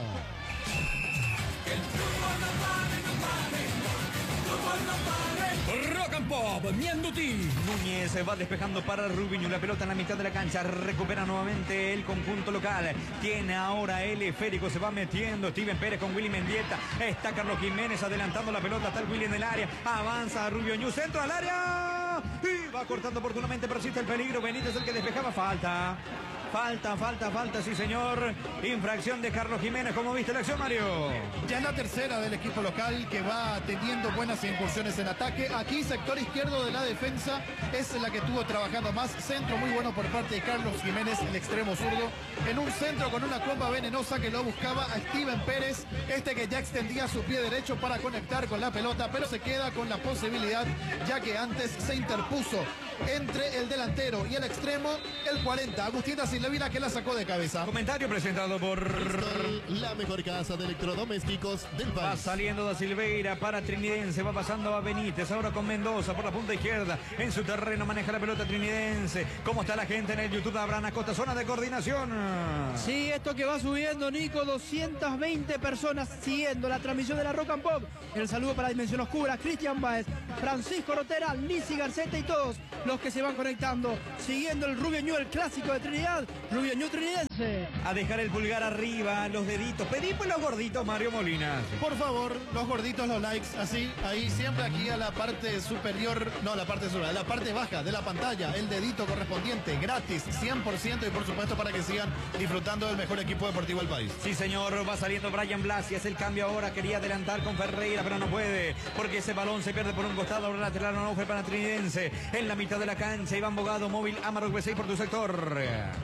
Que el fútbol no pare, no pare. Fútbol no pare. Rock and Pop, Ñanduti. Núñez va despejando para Rubio Ñu, la pelota en la mitad de la cancha. Recupera nuevamente el conjunto local. Tiene ahora el esférico, se va metiendo Steven Pérez con Willy Mendieta. Está Carlos Jiménez adelantando la pelota. Está el Willy en el área. Avanza Rubio Ñu, centro al área. Y va cortando oportunamente, persiste el peligro. Benítez el que despejaba, falta. Falta, falta, falta, sí señor. Infracción de Carlos Jiménez. ¿Cómo viste la acción, Mario? Ya es la tercera del equipo local que va teniendo buenas incursiones en ataque. Aquí sector izquierdo de la defensa es la que estuvo trabajando más. Centro muy bueno por parte de Carlos Jiménez, el extremo zurdo. En un centro con una comba venenosa que lo buscaba a Steven Pérez. Este que ya extendía su pie derecho para conectar con la pelota, pero se queda con la posibilidad, ya que antes se interpuso entre el delantero y el extremo, el cuarenta, Agustín da Silveira, que la sacó de cabeza. Comentario presentado por Bristol, la mejor casa de electrodomésticos del país. Va saliendo da Silveira para Trinidense, va pasando a Benítez, ahora con Mendoza por la punta izquierda, en su terreno maneja la pelota Trinidense. ¿Cómo está la gente en el YouTube de Abraham Acosta? Zona de coordinación. Sí, esto que va subiendo, Nico, doscientas veinte personas siguiendo la transmisión de la Rock and Pop. El saludo para Dimensión Oscura, Cristian Báez, Francisco Rotera, Lizzy Garceta y todos los que se van conectando, siguiendo el Rubio Ñu, el clásico de Trinidad, Rubio Ñu Trinidense. A dejar el pulgar arriba, los deditos. Pedí por los gorditos, Mario Molina. Por favor, los gorditos, los likes, así, ahí, siempre aquí a la parte superior, no, la parte superior, la parte baja de la pantalla, el dedito correspondiente, gratis, cien por ciento, y por supuesto para que sigan disfrutando del mejor equipo deportivo del país. Sí, señor, va saliendo Brian Blasi, es el cambio ahora, quería adelantar con Ferreira, pero no puede, porque ese balón se pierde por un costado, ahora lateral no fue para Trinidense, en la mitad de la cancha, Iván Bogado, móvil, Amarok B seis por tu sector.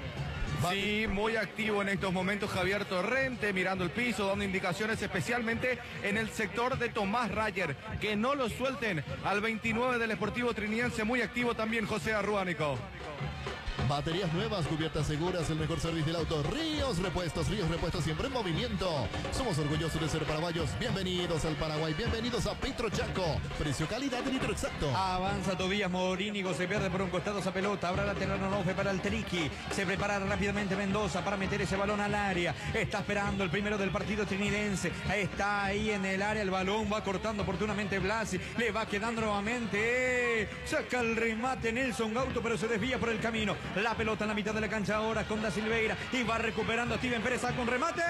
Sí, muy activo en estos momentos Javier Torrente, mirando el piso, dando indicaciones especialmente en el sector de Tomás Rayer, que no lo suelten al veintinueve del Sportivo Trinidense, muy activo también José Arrúanico. Baterías nuevas, cubiertas seguras, el mejor servicio del auto. Ríos Repuestos, Ríos Repuestos siempre en movimiento. Somos orgullosos de ser paraguayos. Bienvenidos al Paraguay, bienvenidos a Petro Chaco. Precio, calidad y litro exacto. Avanza Tobías Morínigo, se pierde por un costado esa pelota. Ahora la lateral no fue para el Triqui. Se prepara rápidamente Mendoza para meter ese balón al área. Está esperando el primero del partido trinidense. Está ahí en el área, el balón va cortando oportunamente Blasi. Le va quedando nuevamente. Saca el remate Nelson Gauto, pero se desvía por el camino. La pelota en la mitad de la cancha ahora con Da Silveira y va recuperando a Steven Pérez, saca un remate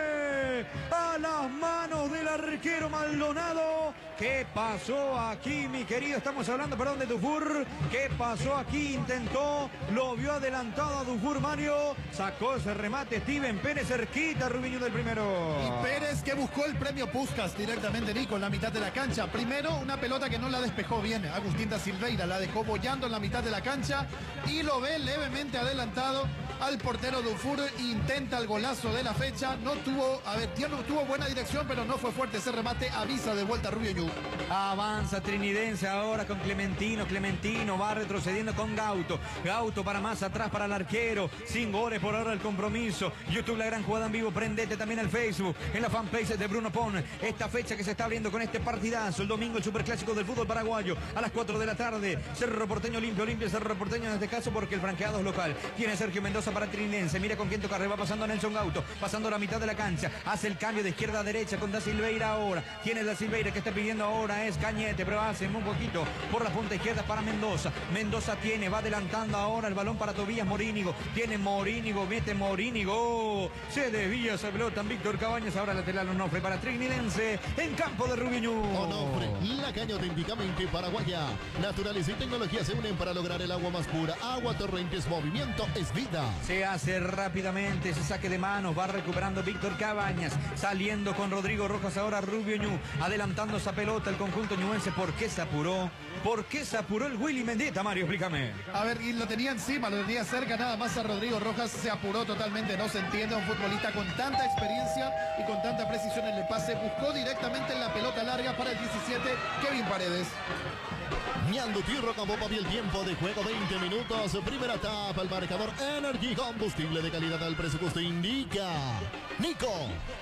a las manos del arquero Maldonado. ¿Qué pasó aquí, mi querido? Estamos hablando, perdón, de Dufour. ¿Qué pasó aquí? Intentó, lo vio adelantado a Dufour, Mario. Sacó ese remate Steven Pérez, cerquita, Rubiño del primero. Y Pérez que buscó el premio Puskás directamente, Nico, en la mitad de la cancha. Primero, una pelota que no la despejó bien Agustín da Silveira, la dejó boyando en la mitad de la cancha y lo ve levemente adelantado al portero Dufour. Intenta el golazo de la fecha, no tuvo, a ver, no tuvo buena dirección, pero no fue fuerte ese remate. Avisa de vuelta Rubio Ñu. Avanza Trinidense ahora con Clementino. Clementino va retrocediendo con Gauto. Gauto para más atrás para el arquero. Sin goles por ahora el compromiso. YouTube, la gran jugada en vivo. Prendete también al Facebook, en la fanpage de Bruno Pon. Esta fecha que se está abriendo con este partidazo. El domingo, el superclásico del fútbol paraguayo. A las cuatro de la tarde. Cerro Porteño limpio, limpio. Cerro Porteño en este caso porque el franqueado es local. Tiene Sergio Mendoza para Trinidense. Mira con quién tocar. Va pasando a Nelson Gauto. Pasando la mitad de la cancha. Hace el cambio de izquierda a derecha con Da Silveira ahora. Tiene Da Silveira que está pidiendo ahora es Cañete, pero hace un poquito por la punta izquierda para Mendoza. Mendoza tiene, va adelantando ahora el balón para Tobías Morínigo. Tiene Morínigo, mete Morínigo. Se desvía esa pelota en Víctor Cabañas. Ahora lateral Onofre para Trinidense en campo de Rubio Ñu. Onofre, la caña auténticamente paraguaya. Naturaleza y tecnología se unen para lograr el agua más pura. Agua Torrentes, movimiento es vida. Se hace rápidamente ese saque de manos. Va recuperando Víctor Cabañas. Saliendo con Rodrigo Rojas ahora Rubio Ñu. Adelantando esa pelota el conjunto ñuense. ¿Por qué se apuró? ¿Por qué se apuró el Willy Mendieta, Mario? Explícame. A ver, y lo tenía encima, lo tenía cerca nada más a Rodrigo Rojas. Se apuró totalmente, no se entiende. Un futbolista con tanta experiencia y con tanta precisión en el pase. Buscó directamente en la pelota larga para el diecisiete, Kevin Paredes. Ñando Tierra con bomba y el tiempo de juego veinte minutos. Primera etapa, el marcador Energy Combustible de calidad al presupuesto indica. Nico.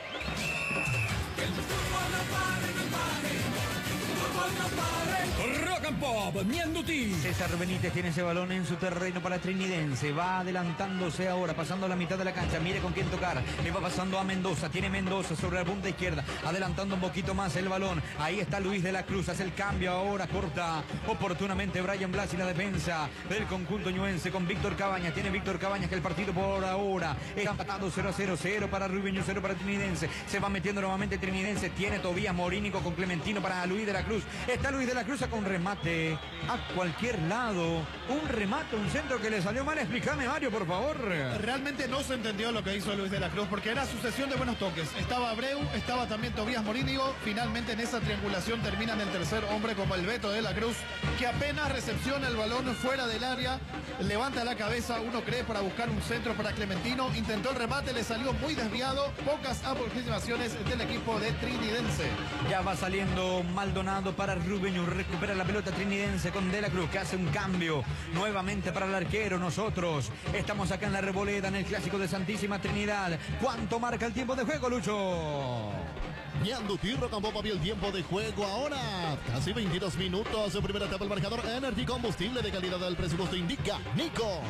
Que el fútbol no pare, no pare. Fútbol no pare. Rock and Pop, Mianduti. César Benítez tiene ese balón en su terreno para Trinidense. Va adelantándose ahora, pasando la mitad de la cancha. Mire con quién tocar. Le va pasando a Mendoza. Tiene Mendoza sobre la punta izquierda. Adelantando un poquito más el balón. Ahí está Luis de la Cruz. Hace el cambio ahora. Corta oportunamente Brian Blasi la defensa del conjunto ñuense con Víctor Cabañas. Tiene Víctor Cabañas que el partido por ahora está empatado cero a cero. cero para Rubio Ñu, cero para Trinidense. Se va metiendo nuevamente Trinidense. Tiene Tobías Morínigo con Clementino para Luis de la Cruz. Está Luis de la Cruz con remate a cualquier lado. Un remate, un centro que le salió mal. Explícame, Mario, por favor. Realmente no se entendió lo que hizo Luis de la Cruz porque era sucesión de buenos toques. Estaba Abreu, estaba también Tobías Morínigo. Finalmente en esa triangulación terminan el tercer hombre como el Beto de la Cruz, que apenas recepciona el balón fuera del área, levanta la cabeza, uno cree, para buscar un centro para Clementino. Intentó el remate, le salió muy desviado. Pocas aproximaciones del equipo de Trinidense. Ya va saliendo Maldonado para Rubeño. Recupera la pelota trinidense con De la Cruz, que hace un cambio nuevamente para el arquero. Nosotros estamos acá en la Reboleda, en el clásico de Santísima Trinidad. ¿Cuánto marca el tiempo de juego, Lucho? Ñanduti, Rocambop había el tiempo de juego ahora. Casi veintidós minutos. Primera etapa el marcador. Energy Combustible de calidad del presupuesto indica Nico.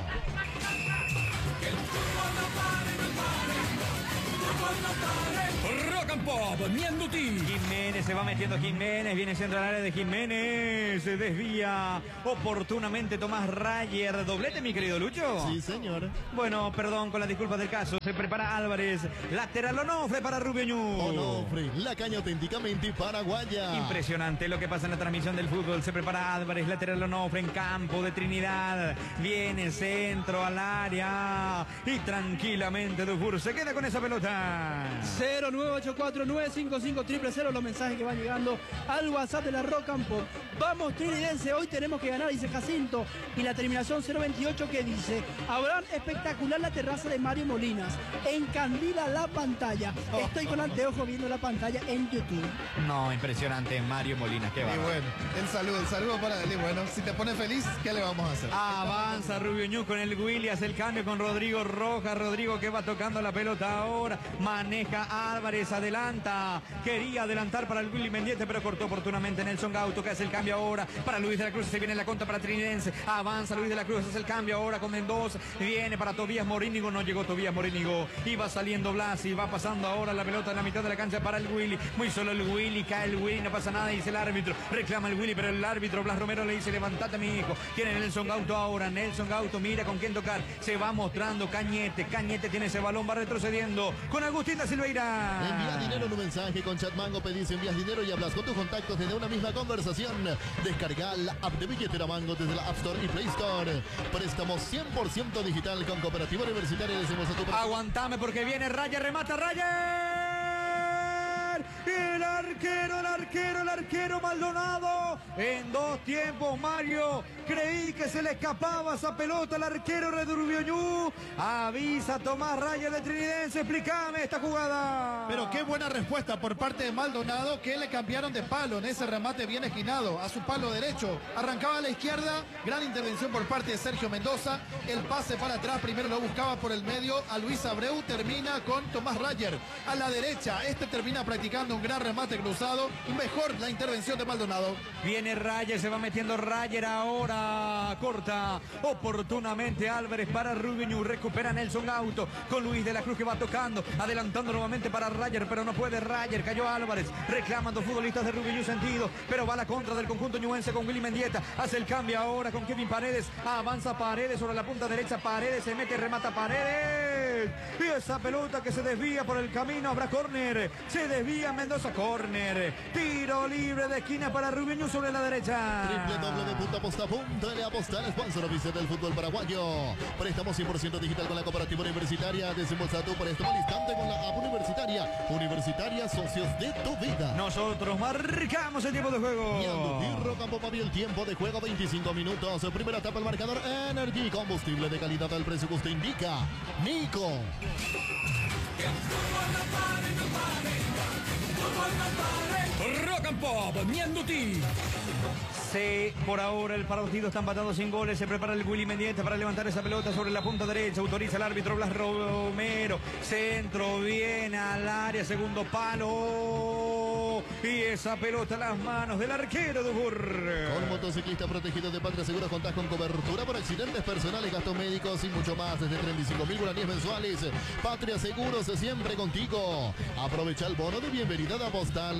Que el fútbol no pare, no pare. El fútbol no pare. Rock and Pop, Ñanduti. Jiménez se va metiendo, Jiménez viene siendo al área de Jiménez, se desvía oportunamente Tomás Rayer. Doblete, mi querido Lucho. Sí, señor. Bueno, perdón con las disculpas del caso. Se prepara Álvarez, lateral Onofre para Rubeño. Onofre, la caña auténticamente paraguaya. Impresionante lo que pasa en la transmisión del fútbol. Se prepara Álvarez, lateral Onofre en campo de Trinidad. Viene centro al área y tranquilamente Dufour se queda con esa pelota. cero nueve ocho cuatro nueve cinco cinco cero cero, los mensajes que van llegando al WhatsApp de la Rock and Pop. Vamos Trinidense, hoy tenemos que ganar, dice Jacinto. Y la terminación cero veintiocho que dice: Abraham, espectacular la terraza de Mario Molinas, encandila la pantalla. Estoy con anteojo viendo la pantalla en YouTube. No, impresionante Mario Molinas, qué Y bárbaro. bueno, el saludo, el saludo para él. Y bueno, si te pone feliz, ¿qué le vamos a hacer? Avanza Rubio Ñu con el Willy, hace el cambio con Rodrigo Rojas. Rodrigo que va tocando la pelota ahora. Maneja Álvarez, adelanta. Quería adelantar para el Willy Mendiente, pero cortó oportunamente Nelson Gauto, que hace el cambio ahora para Luis de la Cruz. Se viene la contra para Trinidense. Avanza Luis de la Cruz, hace el cambio ahora con Mendoza. Viene para Tobías Morínigo, no llegó Tobías Morínigo. Iba saliendo Blasi, va pasando ahora la pelota en la mitad de la cancha para el Willy. Muy solo el Willy, cae el Willy, no pasa nada, dice el árbitro. Reclama el Willy, pero el árbitro Blas Romero le dice: levantate, mi hijo. Tiene Nelson Gauto ahora. Nelson Gauto mira con quién tocar. Se va mostrando Cañete. Cañete tiene ese balón, va retrocediendo con Agustín da Silveira. Envía dinero en un mensaje con Chatmango, pedís, envías dinero y hablas con tus contactos desde una misma conversación. Descarga la app de Billetera Mango desde la App Store y Play Store. Préstamos cien por ciento digital con Cooperativa Universitaria. Decimos a tu... Aguantame porque viene Raya, remata Raya. El arquero, el arquero, el arquero Maldonado. En dos tiempos, Mario. Creí que se le escapaba esa pelota al arquero de Rubiñú. Avisa Tomás Raya de Trinidense. Explícame esta jugada. Pero qué buena respuesta por parte de Maldonado, que le cambiaron de palo en ese remate bien esquinado a su palo derecho. Arrancaba a la izquierda, gran intervención por parte de Sergio Mendoza. El pase para atrás, primero lo buscaba por el medio a Luis Abreu, termina con Tomás Rayer. A la derecha, este termina practicando un gran remate cruzado. Mejor la intervención de Maldonado. Viene Rayer, se va metiendo Rayer ahora. Corta oportunamente Álvarez para Rubiñú. Recupera Nelson Gauto con Luis de la Cruz, que va tocando, adelantando nuevamente para Rayer, pero no puede Rayer. Cayó Álvarez, reclaman dos futbolistas de Rubiñú sentido, pero va a la contra del conjunto ñuense con Willy Mendieta. Hace el cambio ahora con Kevin Paredes. Avanza Paredes sobre la punta derecha. Paredes se mete, remata Paredes. Y esa pelota que se desvía por el camino. Habrá córner. Se desvía Mendoza, córner. Tiro libre de esquina para Rubiñú sobre la derecha. Triple doble de punta posta punta. Le apostar, sponsor oficial del fútbol paraguayo. Préstamos cien por ciento digital con la Cooperativa Universitaria. Desembolsa tu préstamo al instante con la app Universitaria. Universitaria, socios de tu vida. Nosotros marcamos el tiempo de juego. Ñanduti, Rocambop había el tiempo de juego, veinticinco minutos. Primera etapa el marcador. Energy Combustible de calidad al precio que usted indica. Nico. Que el fútbol no pare, no pare. El fútbol no pare. Rock and Pop, Ñanduti. Sí, por ahora el partido está empatado sin goles. Se prepara el Willy Mendiente para levantar esa pelota sobre la punta derecha. Autoriza el árbitro Blas Romero. Centro, viene al área, segundo palo. Y esa pelota a las manos del arquero de Burr. Con motociclista protegido de Patria Seguros contás con cobertura por accidentes personales, gastos médicos y mucho más. Desde treinta y cinco mil guaraníes mensuales. Patria Seguros siempre contigo. Aprovecha el bono de bienvenida de Postal. La carga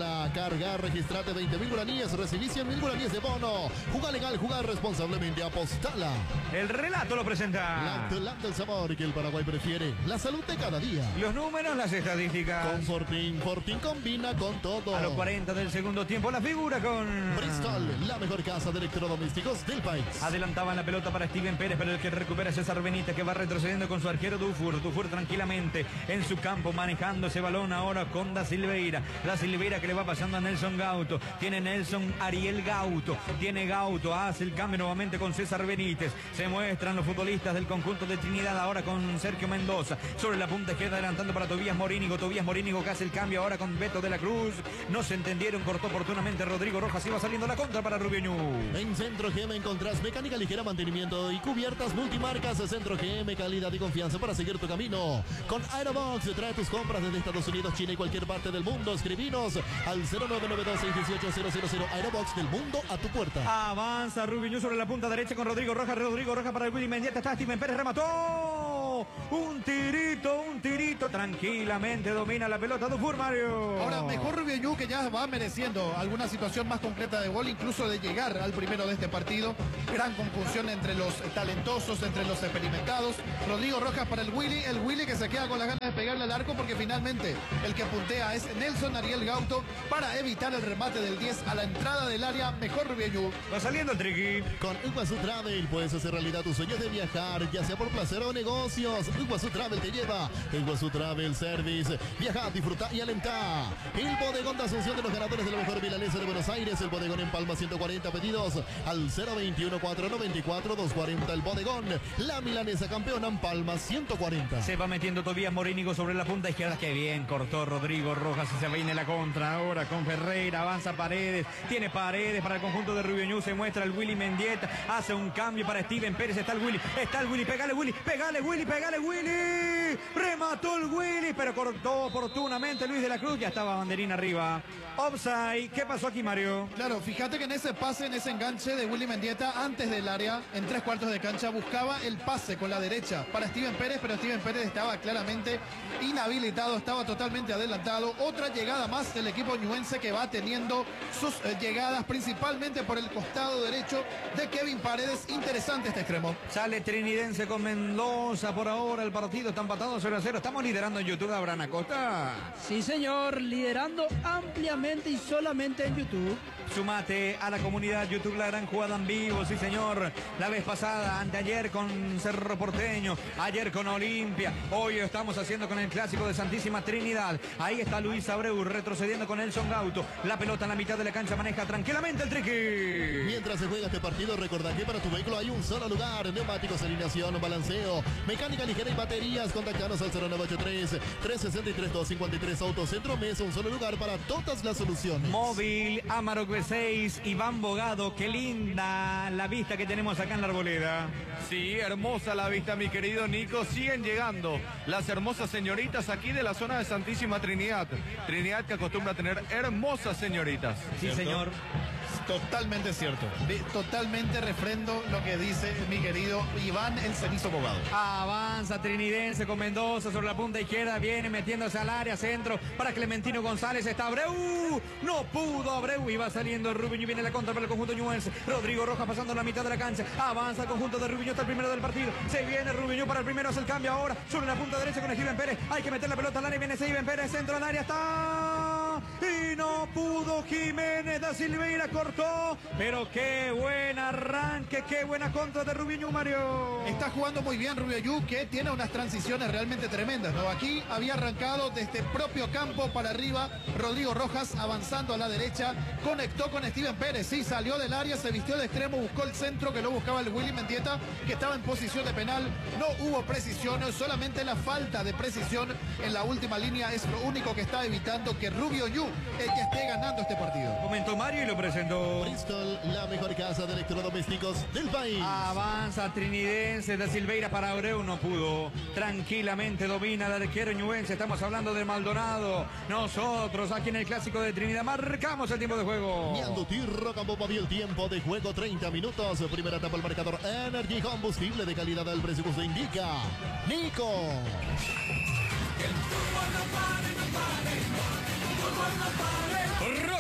cargar, registrate veinte mil guaraníes, recibí cien mil guaraníes de bono. Juega legal, jugar responsablemente, apostala. El relato lo presenta Lactolanda, el sabor que el Paraguay prefiere. La salud de cada día. los números, las estadísticas. Con Fortín, Fortín combina con todo. A los cuarenta del segundo tiempo, la figura con Bristol, la mejor casa de electrodomésticos del país. Adelantaban la pelota para Steven Pérez, pero el que recupera es César Benítez, que va retrocediendo con su arquero Dufour. Dufour tranquilamente en su campo, manejando ese balón ahora con Da Silveira. Da Silveira que le va pasando a Nelson Gauto. Tiene Nelson Ariel Gauto. Tiene Gauto, hace el cambio nuevamente con César Benítez. Se muestran los futbolistas del conjunto de Trinidad ahora con Sergio Mendoza. Sobre la punta izquierda adelantando para Tobías Morínigo. Tobías Morínigo que hace el cambio ahora con Beto de la Cruz. No se entendieron, cortó oportunamente Rodrigo Rojas. Iba saliendo la contra para Rubio Ñu. En Centro G M encontrás mecánica ligera, mantenimiento y cubiertas multimarcas. Centro G M, calidad y confianza para seguir tu camino. Con Aerobox, trae tus compras desde Estados Unidos, China y cualquier parte del mundo. Escribinos al cero nueve nueve dos seis uno ocho cero cero cero. Aerobox del mundo a tu puerta. Avanza Rubio Ñu sobre la punta derecha con Rodrigo Rojas. Rodrigo Rojas para el Willy Mendieta. Está Steven Pérez, remató. Un tirito, un tirito. Tranquilamente domina la pelota Dufour, Mario. Ahora, mejor Rubio Ñu, que ya va mereciendo alguna situación más concreta de gol, incluso de llegar al primero de este partido. Gran conjunción entre los talentosos, entre los experimentados. Rodrigo Rojas para el Willy. El Willy que se queda con las ganas de pegarle al arco porque finalmente el que puntea es Nelson Ariel Gauto para evitar el remate del diez a la entrada del área. Mejor Rubio Ñu. Va saliendo el triqui. Con Iguazú Travel puedes hacer realidad tus sueños de viajar, ya sea por placer o negocios. Iguazú Travel te lleva. Iguazú Travel Service. Viaja, disfruta y alentá. El bodegón de Asunción de los ganadores de la mejor milanesa de Buenos Aires. El bodegón en Palma, ciento cuarenta pedidos al cero veintiuno, cuatrocientos noventa y cuatro, doscientos cuarenta. El bodegón. La milanesa campeona en Palma, ciento cuarenta. Se va metiendo Tobías Morínigo sobre la punta izquierda. Que bien cortó Rodrigo Rojas y se viene la contra ahora con Ferreira. Avanza Paredes. Tiene Paredes para el conjunto de Rubio Ñu. Se muestra el Willy Mendieta. Hace un cambio para Steven Pérez. Está el Willy. Está el Willy. Pégale Willy. Pégale Willy. Pégale Willy. Remató el Willy. Pero cortó oportunamente Luis de la Cruz. Ya estaba banderina arriba. Offside. ¿Qué pasó aquí, Mario? Claro, fíjate que en ese pase, en ese enganche de Willy Mendieta, antes del área, en tres cuartos de cancha, buscaba el pase con la derecha para Steven Pérez, pero Steven Pérez estaba claramente inhabilitado, estaba totalmente adelantado. Otra llegada más del equipo ñuense que va teniendo sus eh, llegadas principalmente por el costado derecho de Kevin Paredes. Interesante este extremo. Sale Trinidense con Mendoza por ahora. El partido está empatado cero a cero. Estamos liderando en YouTube, Abraham Acosta. Sí, señor, liderando ampliamente y solamente en YouTube. Sumate a la comunidad YouTube, la gran jugada en vivo, sí señor. La vez pasada, anteayer con Cerro Porteño, ayer con Olimpia. Hoy estamos haciendo con el clásico de Santísima Trinidad. Ahí está Luis Abreu retrocediendo con Nelson Gauto. La pelota en la mitad de la cancha, maneja tranquilamente el triqui. Mientras se juega este partido, recordá que para tu vehículo hay un solo lugar. Neumáticos, alineación, balanceo, mecánica ligera y baterías. Contactanos al cero nueve ocho tres, tres seis tres, dos cinco tres. Autocentro Mesa, un solo lugar para todas las soluciones. Móvil, Amarok B seis, Iván Bogado. Qué linda la vista que tenemos acá en la Arboleda. Sí, hermosa la vista, mi querido Nico. Siguen llegando las hermosas señoritas aquí de la zona de Santísima Trinidad. Trinidad que acostumbra a tener hermosas señoritas. Sí, señor. Totalmente cierto. De- totalmente refrendo lo que dice mi querido Iván el Cenizo Bogado. Avanza Trinidense con Mendoza sobre la punta izquierda. Viene metiéndose al área, centro para Clementino González. Está Abreu. No pudo Abreu. Y va saliendo Rubio. Viene la contra para el conjunto ñuense. Rodrigo Rojas pasando la mitad de la cancha. Avanza el conjunto de Rubio. Está el primero del partido. Se viene Rubio para el primero. Hace el cambio ahora. Sobre la punta derecha con Steven Pérez. Hay que meter la pelota al área. Viene Steven Pérez. Centro al área. Está. Y no pudo Jiménez. Da Silveira cortó. Pero qué buen arranque. Qué buena contra de Rubio, Mario. Está jugando muy bien Rubio Ñu, que tiene unas transiciones realmente tremendas, ¿no? Aquí había arrancado desde propio campo para arriba Rodrigo Rojas, avanzando a la derecha, conectó con Steven Pérez, sí, salió del área, se vistió de extremo, buscó el centro que lo buscaba el Willy Mendieta, que estaba en posición de penal. No hubo precisión, solamente la falta de precisión en la última línea es lo único que está evitando que Rubio Ñu el que esté ganando este partido. Comentó Mario y lo presentó. Bristol, la mejor casa de electrodomésticos del país. Avanza Trinidense de Silveira para Abreu, no pudo. Tranquilamente domina el arquero ñuense. Estamos hablando de Maldonado. Nosotros aquí en el clásico de Trinidad marcamos el tiempo de juego. Miando Tirro con bomba el tiempo de juego, treinta minutos. Primera etapa el marcador Energy, combustible de calidad al precio que usted indica. Nico. El fútbol no pare, no pare, no. El fútbol no pare. Rock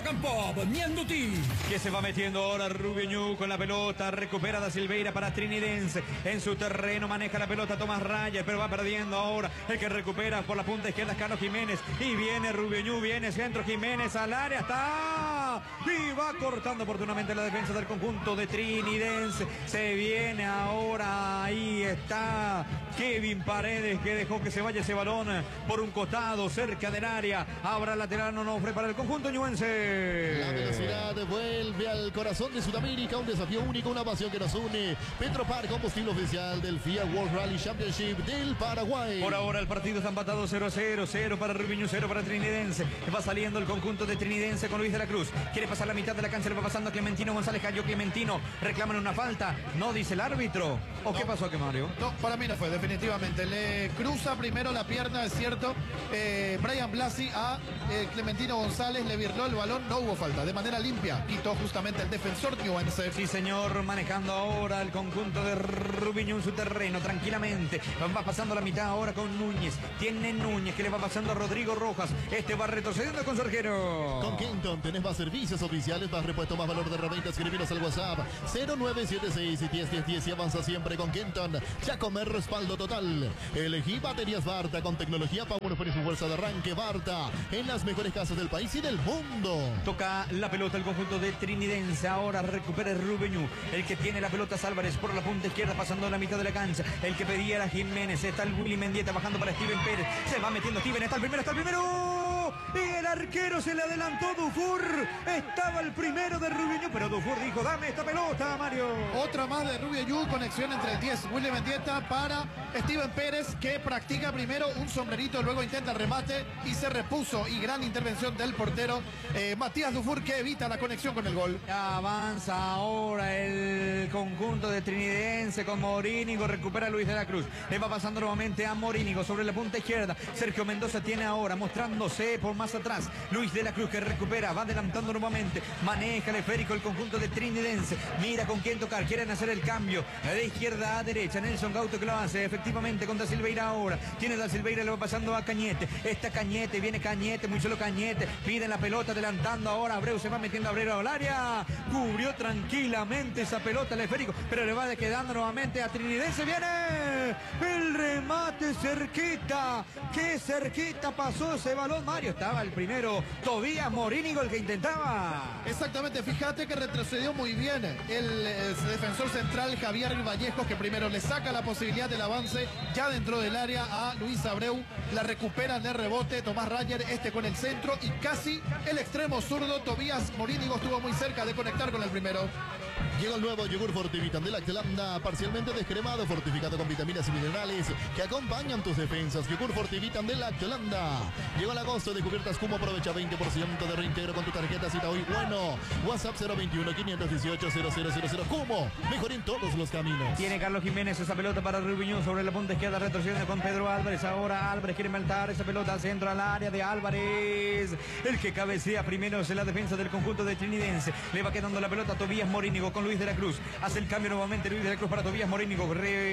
and Pop, Mianduti. Que se va metiendo ahora Rubiñú con la pelota, recupera Da Silveira para Trinidense, en su terreno maneja la pelota Tomás Raya, pero va perdiendo ahora, el que recupera por la punta izquierda es Carlos Jiménez, y viene Rubiñú, viene centro Jiménez al área, está, y va cortando oportunamente la defensa del conjunto de Trinidense, se viene ahora, ahí está Kevin Paredes, que dejó que se vaya ese balón por un costado, cerca del área, abra lateral Onofre para el conjunto ñuense. La velocidad vuelve al corazón de Sudamérica, un desafío único, una pasión que nos une. Petropar, combustible oficial del F I A World Rally Championship del Paraguay. Por ahora el partido está empatado cero a cero, cero para Rubiñú, cero para Trinidense. Va saliendo el conjunto de Trinidense con Luis de la Cruz. Quiere pasar la mitad de la cancha, le va pasando a Clementino González, cayó Clementino, reclaman una falta, no dice el árbitro. ¿O no, qué pasó aquí, Mario? No, para mí no fue, definitivamente. Le cruza primero la pierna, es cierto, eh, Brian Blasi a eh, Clementino González, le virló el balón, no hubo falta, de manera limpia, quitó justamente el defensor ñuense. Sí, señor, manejando ahora el conjunto de Rubiñú en su terreno, tranquilamente. Va pasando la mitad ahora con Núñez. Tiene Núñez que le va pasando a Rodrigo Rojas. Este va retrocediendo con su arquero. Con Kenton tenés más servicios oficiales, más repuesto, más valor de herramientas. Escribiros al WhatsApp cero nueve siete seis y diez diez diez y avanza siempre con Kenton. Ya comer respaldo total. Elegí baterías Barta con tecnología Power y su fuerza de arranque. Barta en las mejores casas del país y del mundo. Toca la pelota el conjunto de Trinidense. Ahora recupera Rubiñú. El que tiene la pelota es Álvarez por la punta izquierda, pasando la mitad de la cancha. El que pedía era Jiménez. Está el Willy Mendieta bajando para Steven Pérez. Se va metiendo Steven. Está el primero, está el primero. Y el arquero se le adelantó Dufour. Estaba el primero de Rubiñú, pero Dufour dijo: dame esta pelota, Mario. Otra más de Rubiñú, conexión entre el diez, Willy Mendieta para Steven Pérez, que practica primero un sombrerito, luego intenta el remate y se repuso. Y gran intervención del portero eh, Matías Dufour, que evita la conexión con el gol. Avanza ahora el conjunto de Trinidense con Morínigo, recupera Luis de la Cruz, le va pasando nuevamente a Morínigo sobre la punta izquierda. Sergio Mendoza tiene ahora, mostrándose por más atrás, Luis de la Cruz, que recupera, va adelantando nuevamente, maneja el esférico el conjunto de Trinidense, mira con quién tocar, quieren hacer el cambio de izquierda a derecha. Nelson Gauto que lo hace efectivamente con Da Silveira ahora, tiene Da Silveira, le va pasando a Cañete, está Cañete, viene Cañete, muy solo Cañete, piden la pelota, adelantando ahora Abreu, se va metiendo Abreu al área, cubrió tranquilamente esa pelota el esférico, pero le va quedando nuevamente a Trinidense. Viene el remate cerquita, qué cerquita pasó ese balón, Mario. Estaba el primero Tobías Morínigo el que intentaba. Exactamente, fíjate que retrocedió muy bien el, el defensor central Javier Vallejos, que primero le saca la posibilidad del avance ya dentro del área a Luis Abreu, la recupera de rebote Tomás Rayer, este con el centro y casi el extremo zurdo Tobías Morínigo estuvo muy cerca de conectar con el primero. Llega el nuevo yogur Fortivitan de Lactelanda, parcialmente descremado, fortificado con vitaminas y minerales que acompañan tus defensas. Yogur Fortivitan de Lactelanda. Llegó el agosto de cubiertas Cumo, aprovecha veinte por ciento de reintegro con tu tarjeta Cita Hoy Bueno. WhatsApp cero veintiuno, quinientos dieciocho, cero cero cero cero. Cumo, mejor en todos los caminos. Tiene Carlos Jiménez esa pelota para Rubiñú sobre la punta izquierda, retrocediendo con Pedro Álvarez. Ahora Álvarez quiere inventar esa pelota al centro, al área de Álvarez. El que cabecea primero es la defensa del conjunto de Trinidense. Le va quedando la pelota a Tobías Morínigo con Luis de la Cruz. Hace el cambio nuevamente Luis de la Cruz para Tobías Morínigo.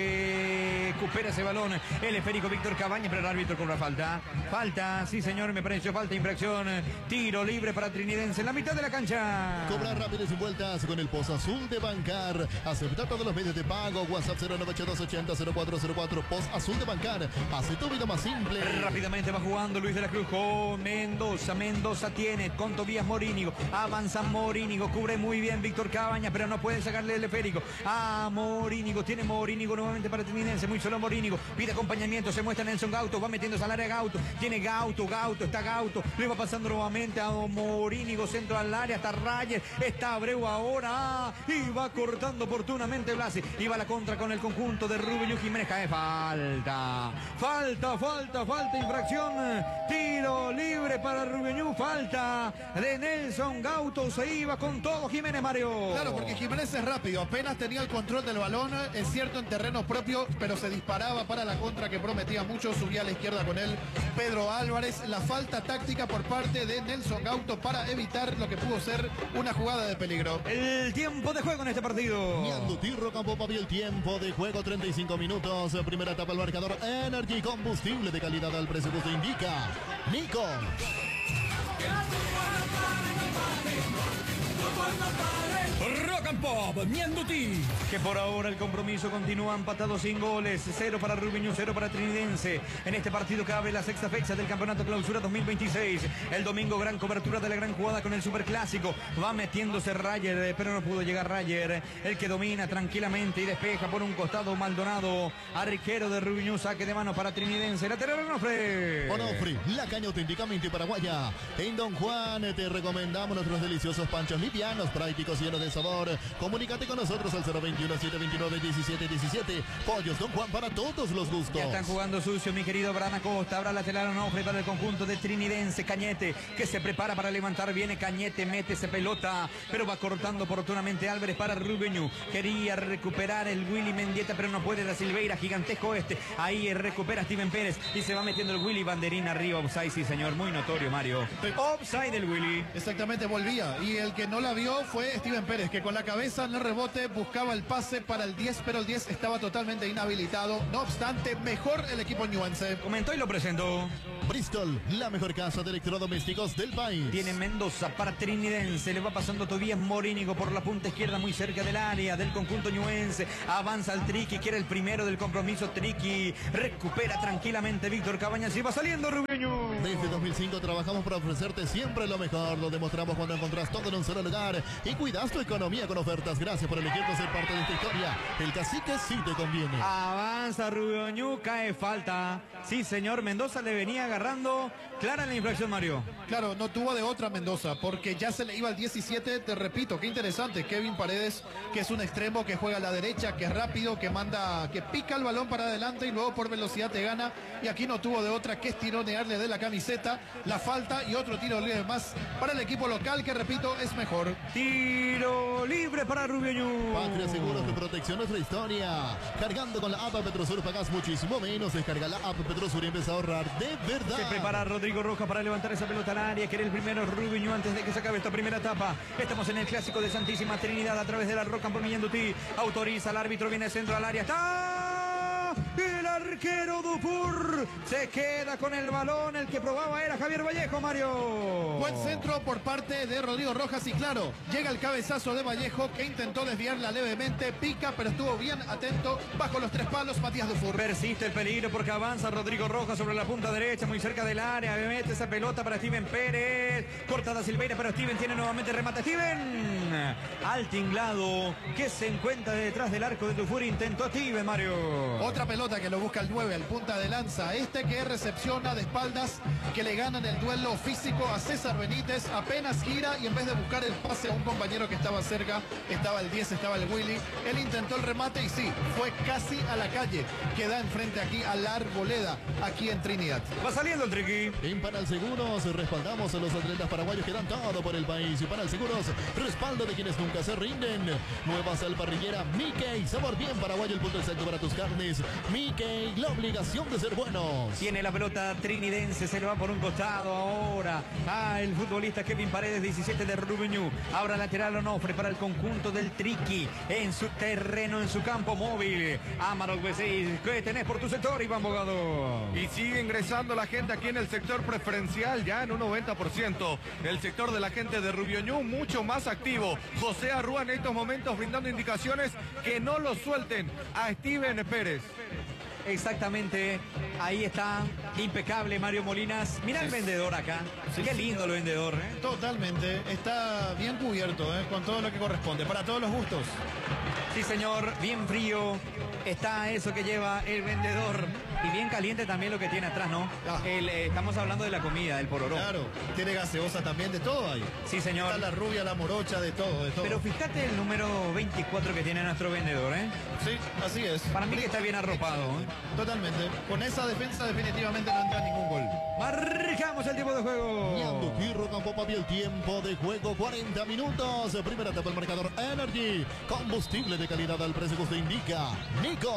Recupera ese balón el esférico Víctor Cabañas, pero el árbitro cobra falta. Falta, sí señor, me pareció falta, infracción. Tiro libre para Trinidense en la mitad de la cancha. Cobrar rápido y sin vueltas con el Post Azul de Bancar. Aceptar todos los medios de pago. WhatsApp cero nueve ocho dos ochenta cero cuatro cero cuatro. Post Azul de Bancar. Hace tu vida más simple. Rápidamente va jugando Luis de la Cruz con Mendoza. Mendoza tiene con Tobías Morínigo. Avanza Morínigo. Cubre muy bien Víctor Cabañas, pero no puede sacarle el esférico a Morínigo. Tiene Morínigo nuevamente para Trinidense. Muy solo Morínigo. Pide acompañamiento. Se muestra Nelson Gauto. Va metiéndose al área Gauto. Tiene Gauto. Gauto. Está Gauto. Le va pasando nuevamente a Morínigo. Centro al área. Está Rayer. Está Abreu ahora. Y va cortando oportunamente Blasi. Y va a la contra con el conjunto de Rubiñú. Jiménez cae. Falta. Falta, falta, falta. Infracción. Tiro libre para Rubiñú. Falta de Nelson Gauto. Se iba con todo Jiménez, Mario. Claro, porque Jiménez es rápido. Apenas tenía el control del balón. Es cierto, en terreno propio, pero se disparaba para la contra que prometía mucho. Subía a la izquierda con él Pedro Álvarez. La falta táctica por parte de Nelson Gauto para evitar lo que pudo ser una jugada de peligro. El tiempo de juego en este partido. Mianduti Rocampo Papi, el tiempo de juego treinta y cinco minutos. Primera etapa el marcador Energy, combustible de calidad al presupuesto indica Nico. Que el fútbol no pare, no pare. pare, fútbol no pare. Rock and Pop, Mianduti. Que por ahora el compromiso continúa empatado sin goles. Cero para Rubiño, cero para Trinidense. En este partido que abre la sexta fecha del Campeonato Clausura dos mil veintiséis. El domingo gran cobertura de la gran jugada con el Superclásico. Va metiéndose Rayer, pero no pudo llegar Rayer. El que domina tranquilamente y despeja por un costado Maldonado. Arquero de Rubiño, saque de mano para Trinidense. Lateral Onofre. Onofre, la caña auténticamente paraguaya. En Don Juan te recomendamos nuestros deliciosos panchos livianos, prácticos y llenos de sabor. Comunícate con nosotros al cero veintiuno, setecientos veintinueve, diecisiete diecisiete. Pollos Don Juan para todos los gustos. Ya están jugando sucio, mi querido Brana Costa. Habrá lateral Onofre para el conjunto de Trinidense. Cañete, que se prepara para levantar. Viene Cañete, mete esa pelota, pero va cortando oportunamente Álvarez para Rubeño. Quería recuperar el Willy Mendieta, pero no puede. La Silveira, gigantesco este. Ahí recupera Steven Pérez y se va metiendo el Willy. Banderín arriba, offside, sí señor, muy notorio, Mario. Offside del Willy. Exactamente, volvía. Y el que no la vio fue Steven Pérez, que con la cabeza en el rebote buscaba el pase para el diez, pero el diez estaba totalmente inhabilitado. No obstante, mejor el equipo ñuense. Comentó y lo presentó. Bristol, la mejor casa de electrodomésticos del país. Tiene Mendoza para Trinidense. Le va pasando Tobías Morínigo por la punta izquierda, muy cerca del área del conjunto ñuense. Avanza el Triqui, que era el primero del compromiso. Triqui recupera tranquilamente Víctor Cabañas y va saliendo Rubeño. Desde dos mil cinco trabajamos para ofrecerte siempre lo mejor. Lo demostramos cuando encontrás todo en un solo lugar y cuidas tu economía con ofertas. Gracias por elegirnos ser parte de esta historia. El cacique sí te conviene. Avanza Rubeño, cae falta. Sí, señor, Mendoza le venía agarrando. Clara la infracción, Mario. Claro, no tuvo de otra Mendoza, porque ya se le iba al diecisiete. Te repito, qué interesante. Kevin Paredes, que es un extremo que juega a la derecha, que es rápido, que manda, que pica el balón para adelante y luego por velocidad te gana. Y aquí no tuvo de otra que estironearle de la camiseta, la falta y otro tiro libre más para el equipo local, que repito, es mejor. Tiro libre para Rubeño. Patria Seguros de Protección, nuestra historia. Cargando con la app Petrosur pagas muchísimo menos. Descarga la app Petrosur y empieza a ahorrar de verdad. Se prepara Rodrigo Rojas para levantar esa pelota al área. Que era el primero Rubeño antes de que se acabe esta primera etapa. Estamos en el clásico de Santísima Trinidad a través de la Roca por Miñandutí. Autoriza al árbitro, viene centro al área. ¡Está! El arquero Dufour se queda con el balón. El que probaba era Javier Vallejo, Mario. Buen centro por parte de Rodrigo Rojas y claro, llega el cabezazo de Vallejo, que intentó desviarla levemente, pica, pero estuvo bien atento bajo los tres palos Matías Dufour. Persiste el peligro porque avanza Rodrigo Rojas sobre la punta derecha, muy cerca del área. Mete esa pelota para Steven Pérez. Cortada Silveira, pero Steven tiene nuevamente remate. Steven al tinglado que se encuentra detrás del arco de Dufour. Intentó Steven, Mario. Otra pelota que lo busca el nueve, al punta de lanza. Este que recepciona de espaldas, que le ganan el duelo físico a César Benítez. Apenas gira y en vez de buscar el pase a un compañero que estaba cerca, estaba el diez, estaba el Willy. Él intentó el remate y sí, fue casi a la calle. Queda enfrente aquí a la Arboleda, aquí en Trinidad. Va saliendo el Triqui. En Panal Seguros respaldamos a los atletas paraguayos que dan todo por el país. Y Panal Seguros, respaldo de quienes nunca se rinden. Nueva sal parrillera Mickey, sabor bien paraguayo, el punto exacto para tus carnes. Mickey, la obligación de ser buenos. Tiene la pelota Trinidense, se le va por un costado ahora. Ah, el futbolista Kevin Paredes, diecisiete de Rubeño. Ahora lateral Onofre para el conjunto del Triqui. En su terreno, en su campo móvil. Amarok B seis, ¿qué tenés por tu sector, Iván Bogado? Y sigue ingresando la gente aquí en el sector preferencial, ya en un noventa por ciento. El sector de la gente de Rubiñú mucho más activo. José Arrúa en estos momentos brindando indicaciones que no lo suelten a Steven Pérez. Exactamente, ahí está, impecable Mario Molinas. Mira el vendedor acá, sí, qué lindo el vendedor, ¿eh? Totalmente, está bien cubierto, ¿eh? Con todo lo que corresponde, para todos los gustos. Sí señor, bien frío está eso que lleva el vendedor. Y bien caliente también lo que tiene atrás, ¿no? Ah. El, eh, estamos hablando de la comida, del pororó. Claro, tiene gaseosa también, de todo ahí. Sí señor. Está la rubia, la morocha, de todo, de todo. Pero fíjate el número veinticuatro que tiene nuestro vendedor, ¿eh? Sí, así es. Para mí que está bien arropado, ¿eh? Totalmente. Con esa defensa definitivamente no entra ningún gol. Marcamos el tiempo de juego. Mianduti, Rock and Pop, el tiempo de juego, cuarenta minutos. Primera etapa, el marcador Energy. Combustible de calidad al precio que usted indica. Nico.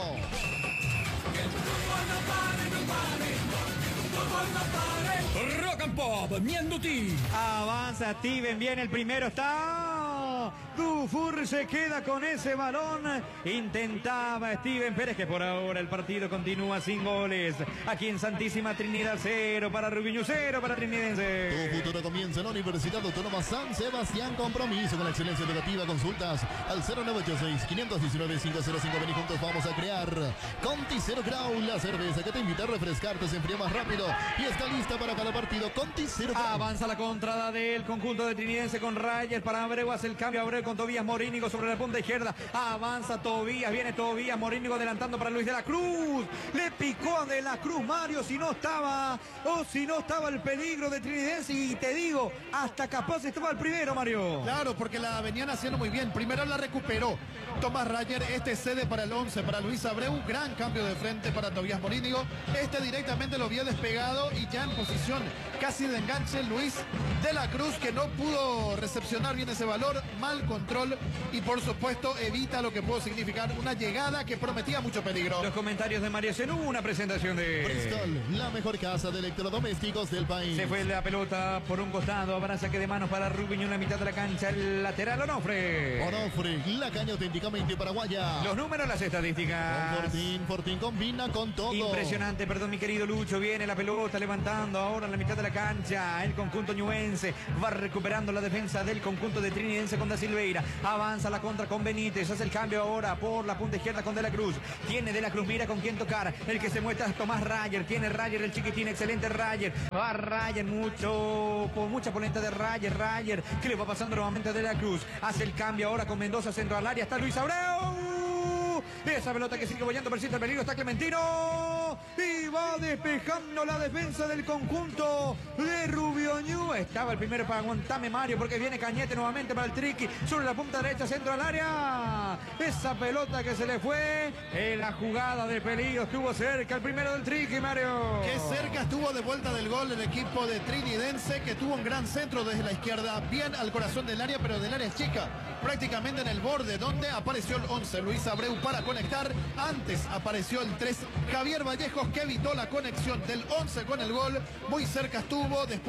Rock and Pop, Mianduti. Avanza Steven, viene el primero, está Dufour se queda con ese balón. Intentaba Steven Pérez, que por ahora el partido continúa sin goles. Aquí en Santísima Trinidad, cero para Rubiño, cero para Trinidense. Tu futuro comienza en la Universidad Autónoma San Sebastián. Compromiso con la excelencia educativa. Consultas al cero nueve ocho seis, cinco uno nueve, cinco cero cinco. Ven y juntos vamos a crear Conti Cero Grau, la cerveza que te invita a refrescarte, se enfría más rápido y está lista para cada partido. Conti Cero Grau. Avanza la contrada del conjunto de Trinidense con Rayes para Abreu, hace el cambio Abreu con Tobías Morínigo sobre la punta izquierda. Avanza Tobías, viene Tobías Morínigo adelantando para Luis de la Cruz. Le picó a de la Cruz, Mario, si no estaba, o oh, si no estaba el peligro de Trinidense, y te digo, hasta capaz estaba el primero, Mario. Claro, porque la venían haciendo muy bien. Primero la recuperó Tomás Rayer, este cede para el once, para Luis Abreu. Gran cambio de frente para Tobías Morínigo. Este directamente lo había despegado y ya en posición casi de enganche Luis de la Cruz, que no pudo recepcionar bien ese valor. Mal control y por supuesto evita lo que pudo significar una llegada que prometía mucho peligro. Los comentarios de Mario Zenú, una presentación de Bristol, la mejor casa de electrodomésticos del país. Se fue la pelota por un costado, habrá saque de manos para Rubiño en la mitad de la cancha, el lateral Onofre. Onofre, la caña auténticamente paraguaya. Los números, las estadísticas. Con Fortín, Fortín combina con todo. Impresionante, perdón mi querido Lucho, viene la pelota levantando ahora en la mitad de la cancha, el conjunto ñuense va recuperando la defensa del conjunto de Trinidense con Da Silveira, avanza la contra con Benítez, hace el cambio ahora por la punta izquierda con De la Cruz, tiene De la Cruz, mira con quién tocar, el que se muestra es Tomás Rayer, tiene Rayer el chiquitín, excelente Rayer, va Rayer, mucho, por mucha polenta de Rayer, Rayer, que le va pasando nuevamente a De la Cruz, hace el cambio ahora con Mendoza, centro al área, está Luis Abreu. Esa pelota que sigue bollando, persiste el peligro, está Clementino y va despejando la defensa del conjunto de Rubioñú. Estaba el primero para aguantarme, Mario, porque viene Cañete nuevamente para el Triqui sobre la punta derecha, centro al área. Esa pelota que se le fue en la jugada de peligro, estuvo cerca el primero del Triqui, Mario. Qué cerca estuvo de vuelta del gol el equipo de Trinidense, que tuvo un gran centro desde la izquierda, bien al corazón del área, pero del área chica, prácticamente en el borde, donde apareció el once, Luis Abreu para conectar. Antes apareció el tres, Javier Vallejos, que evitó la conexión del once con el gol. Muy cerca estuvo, después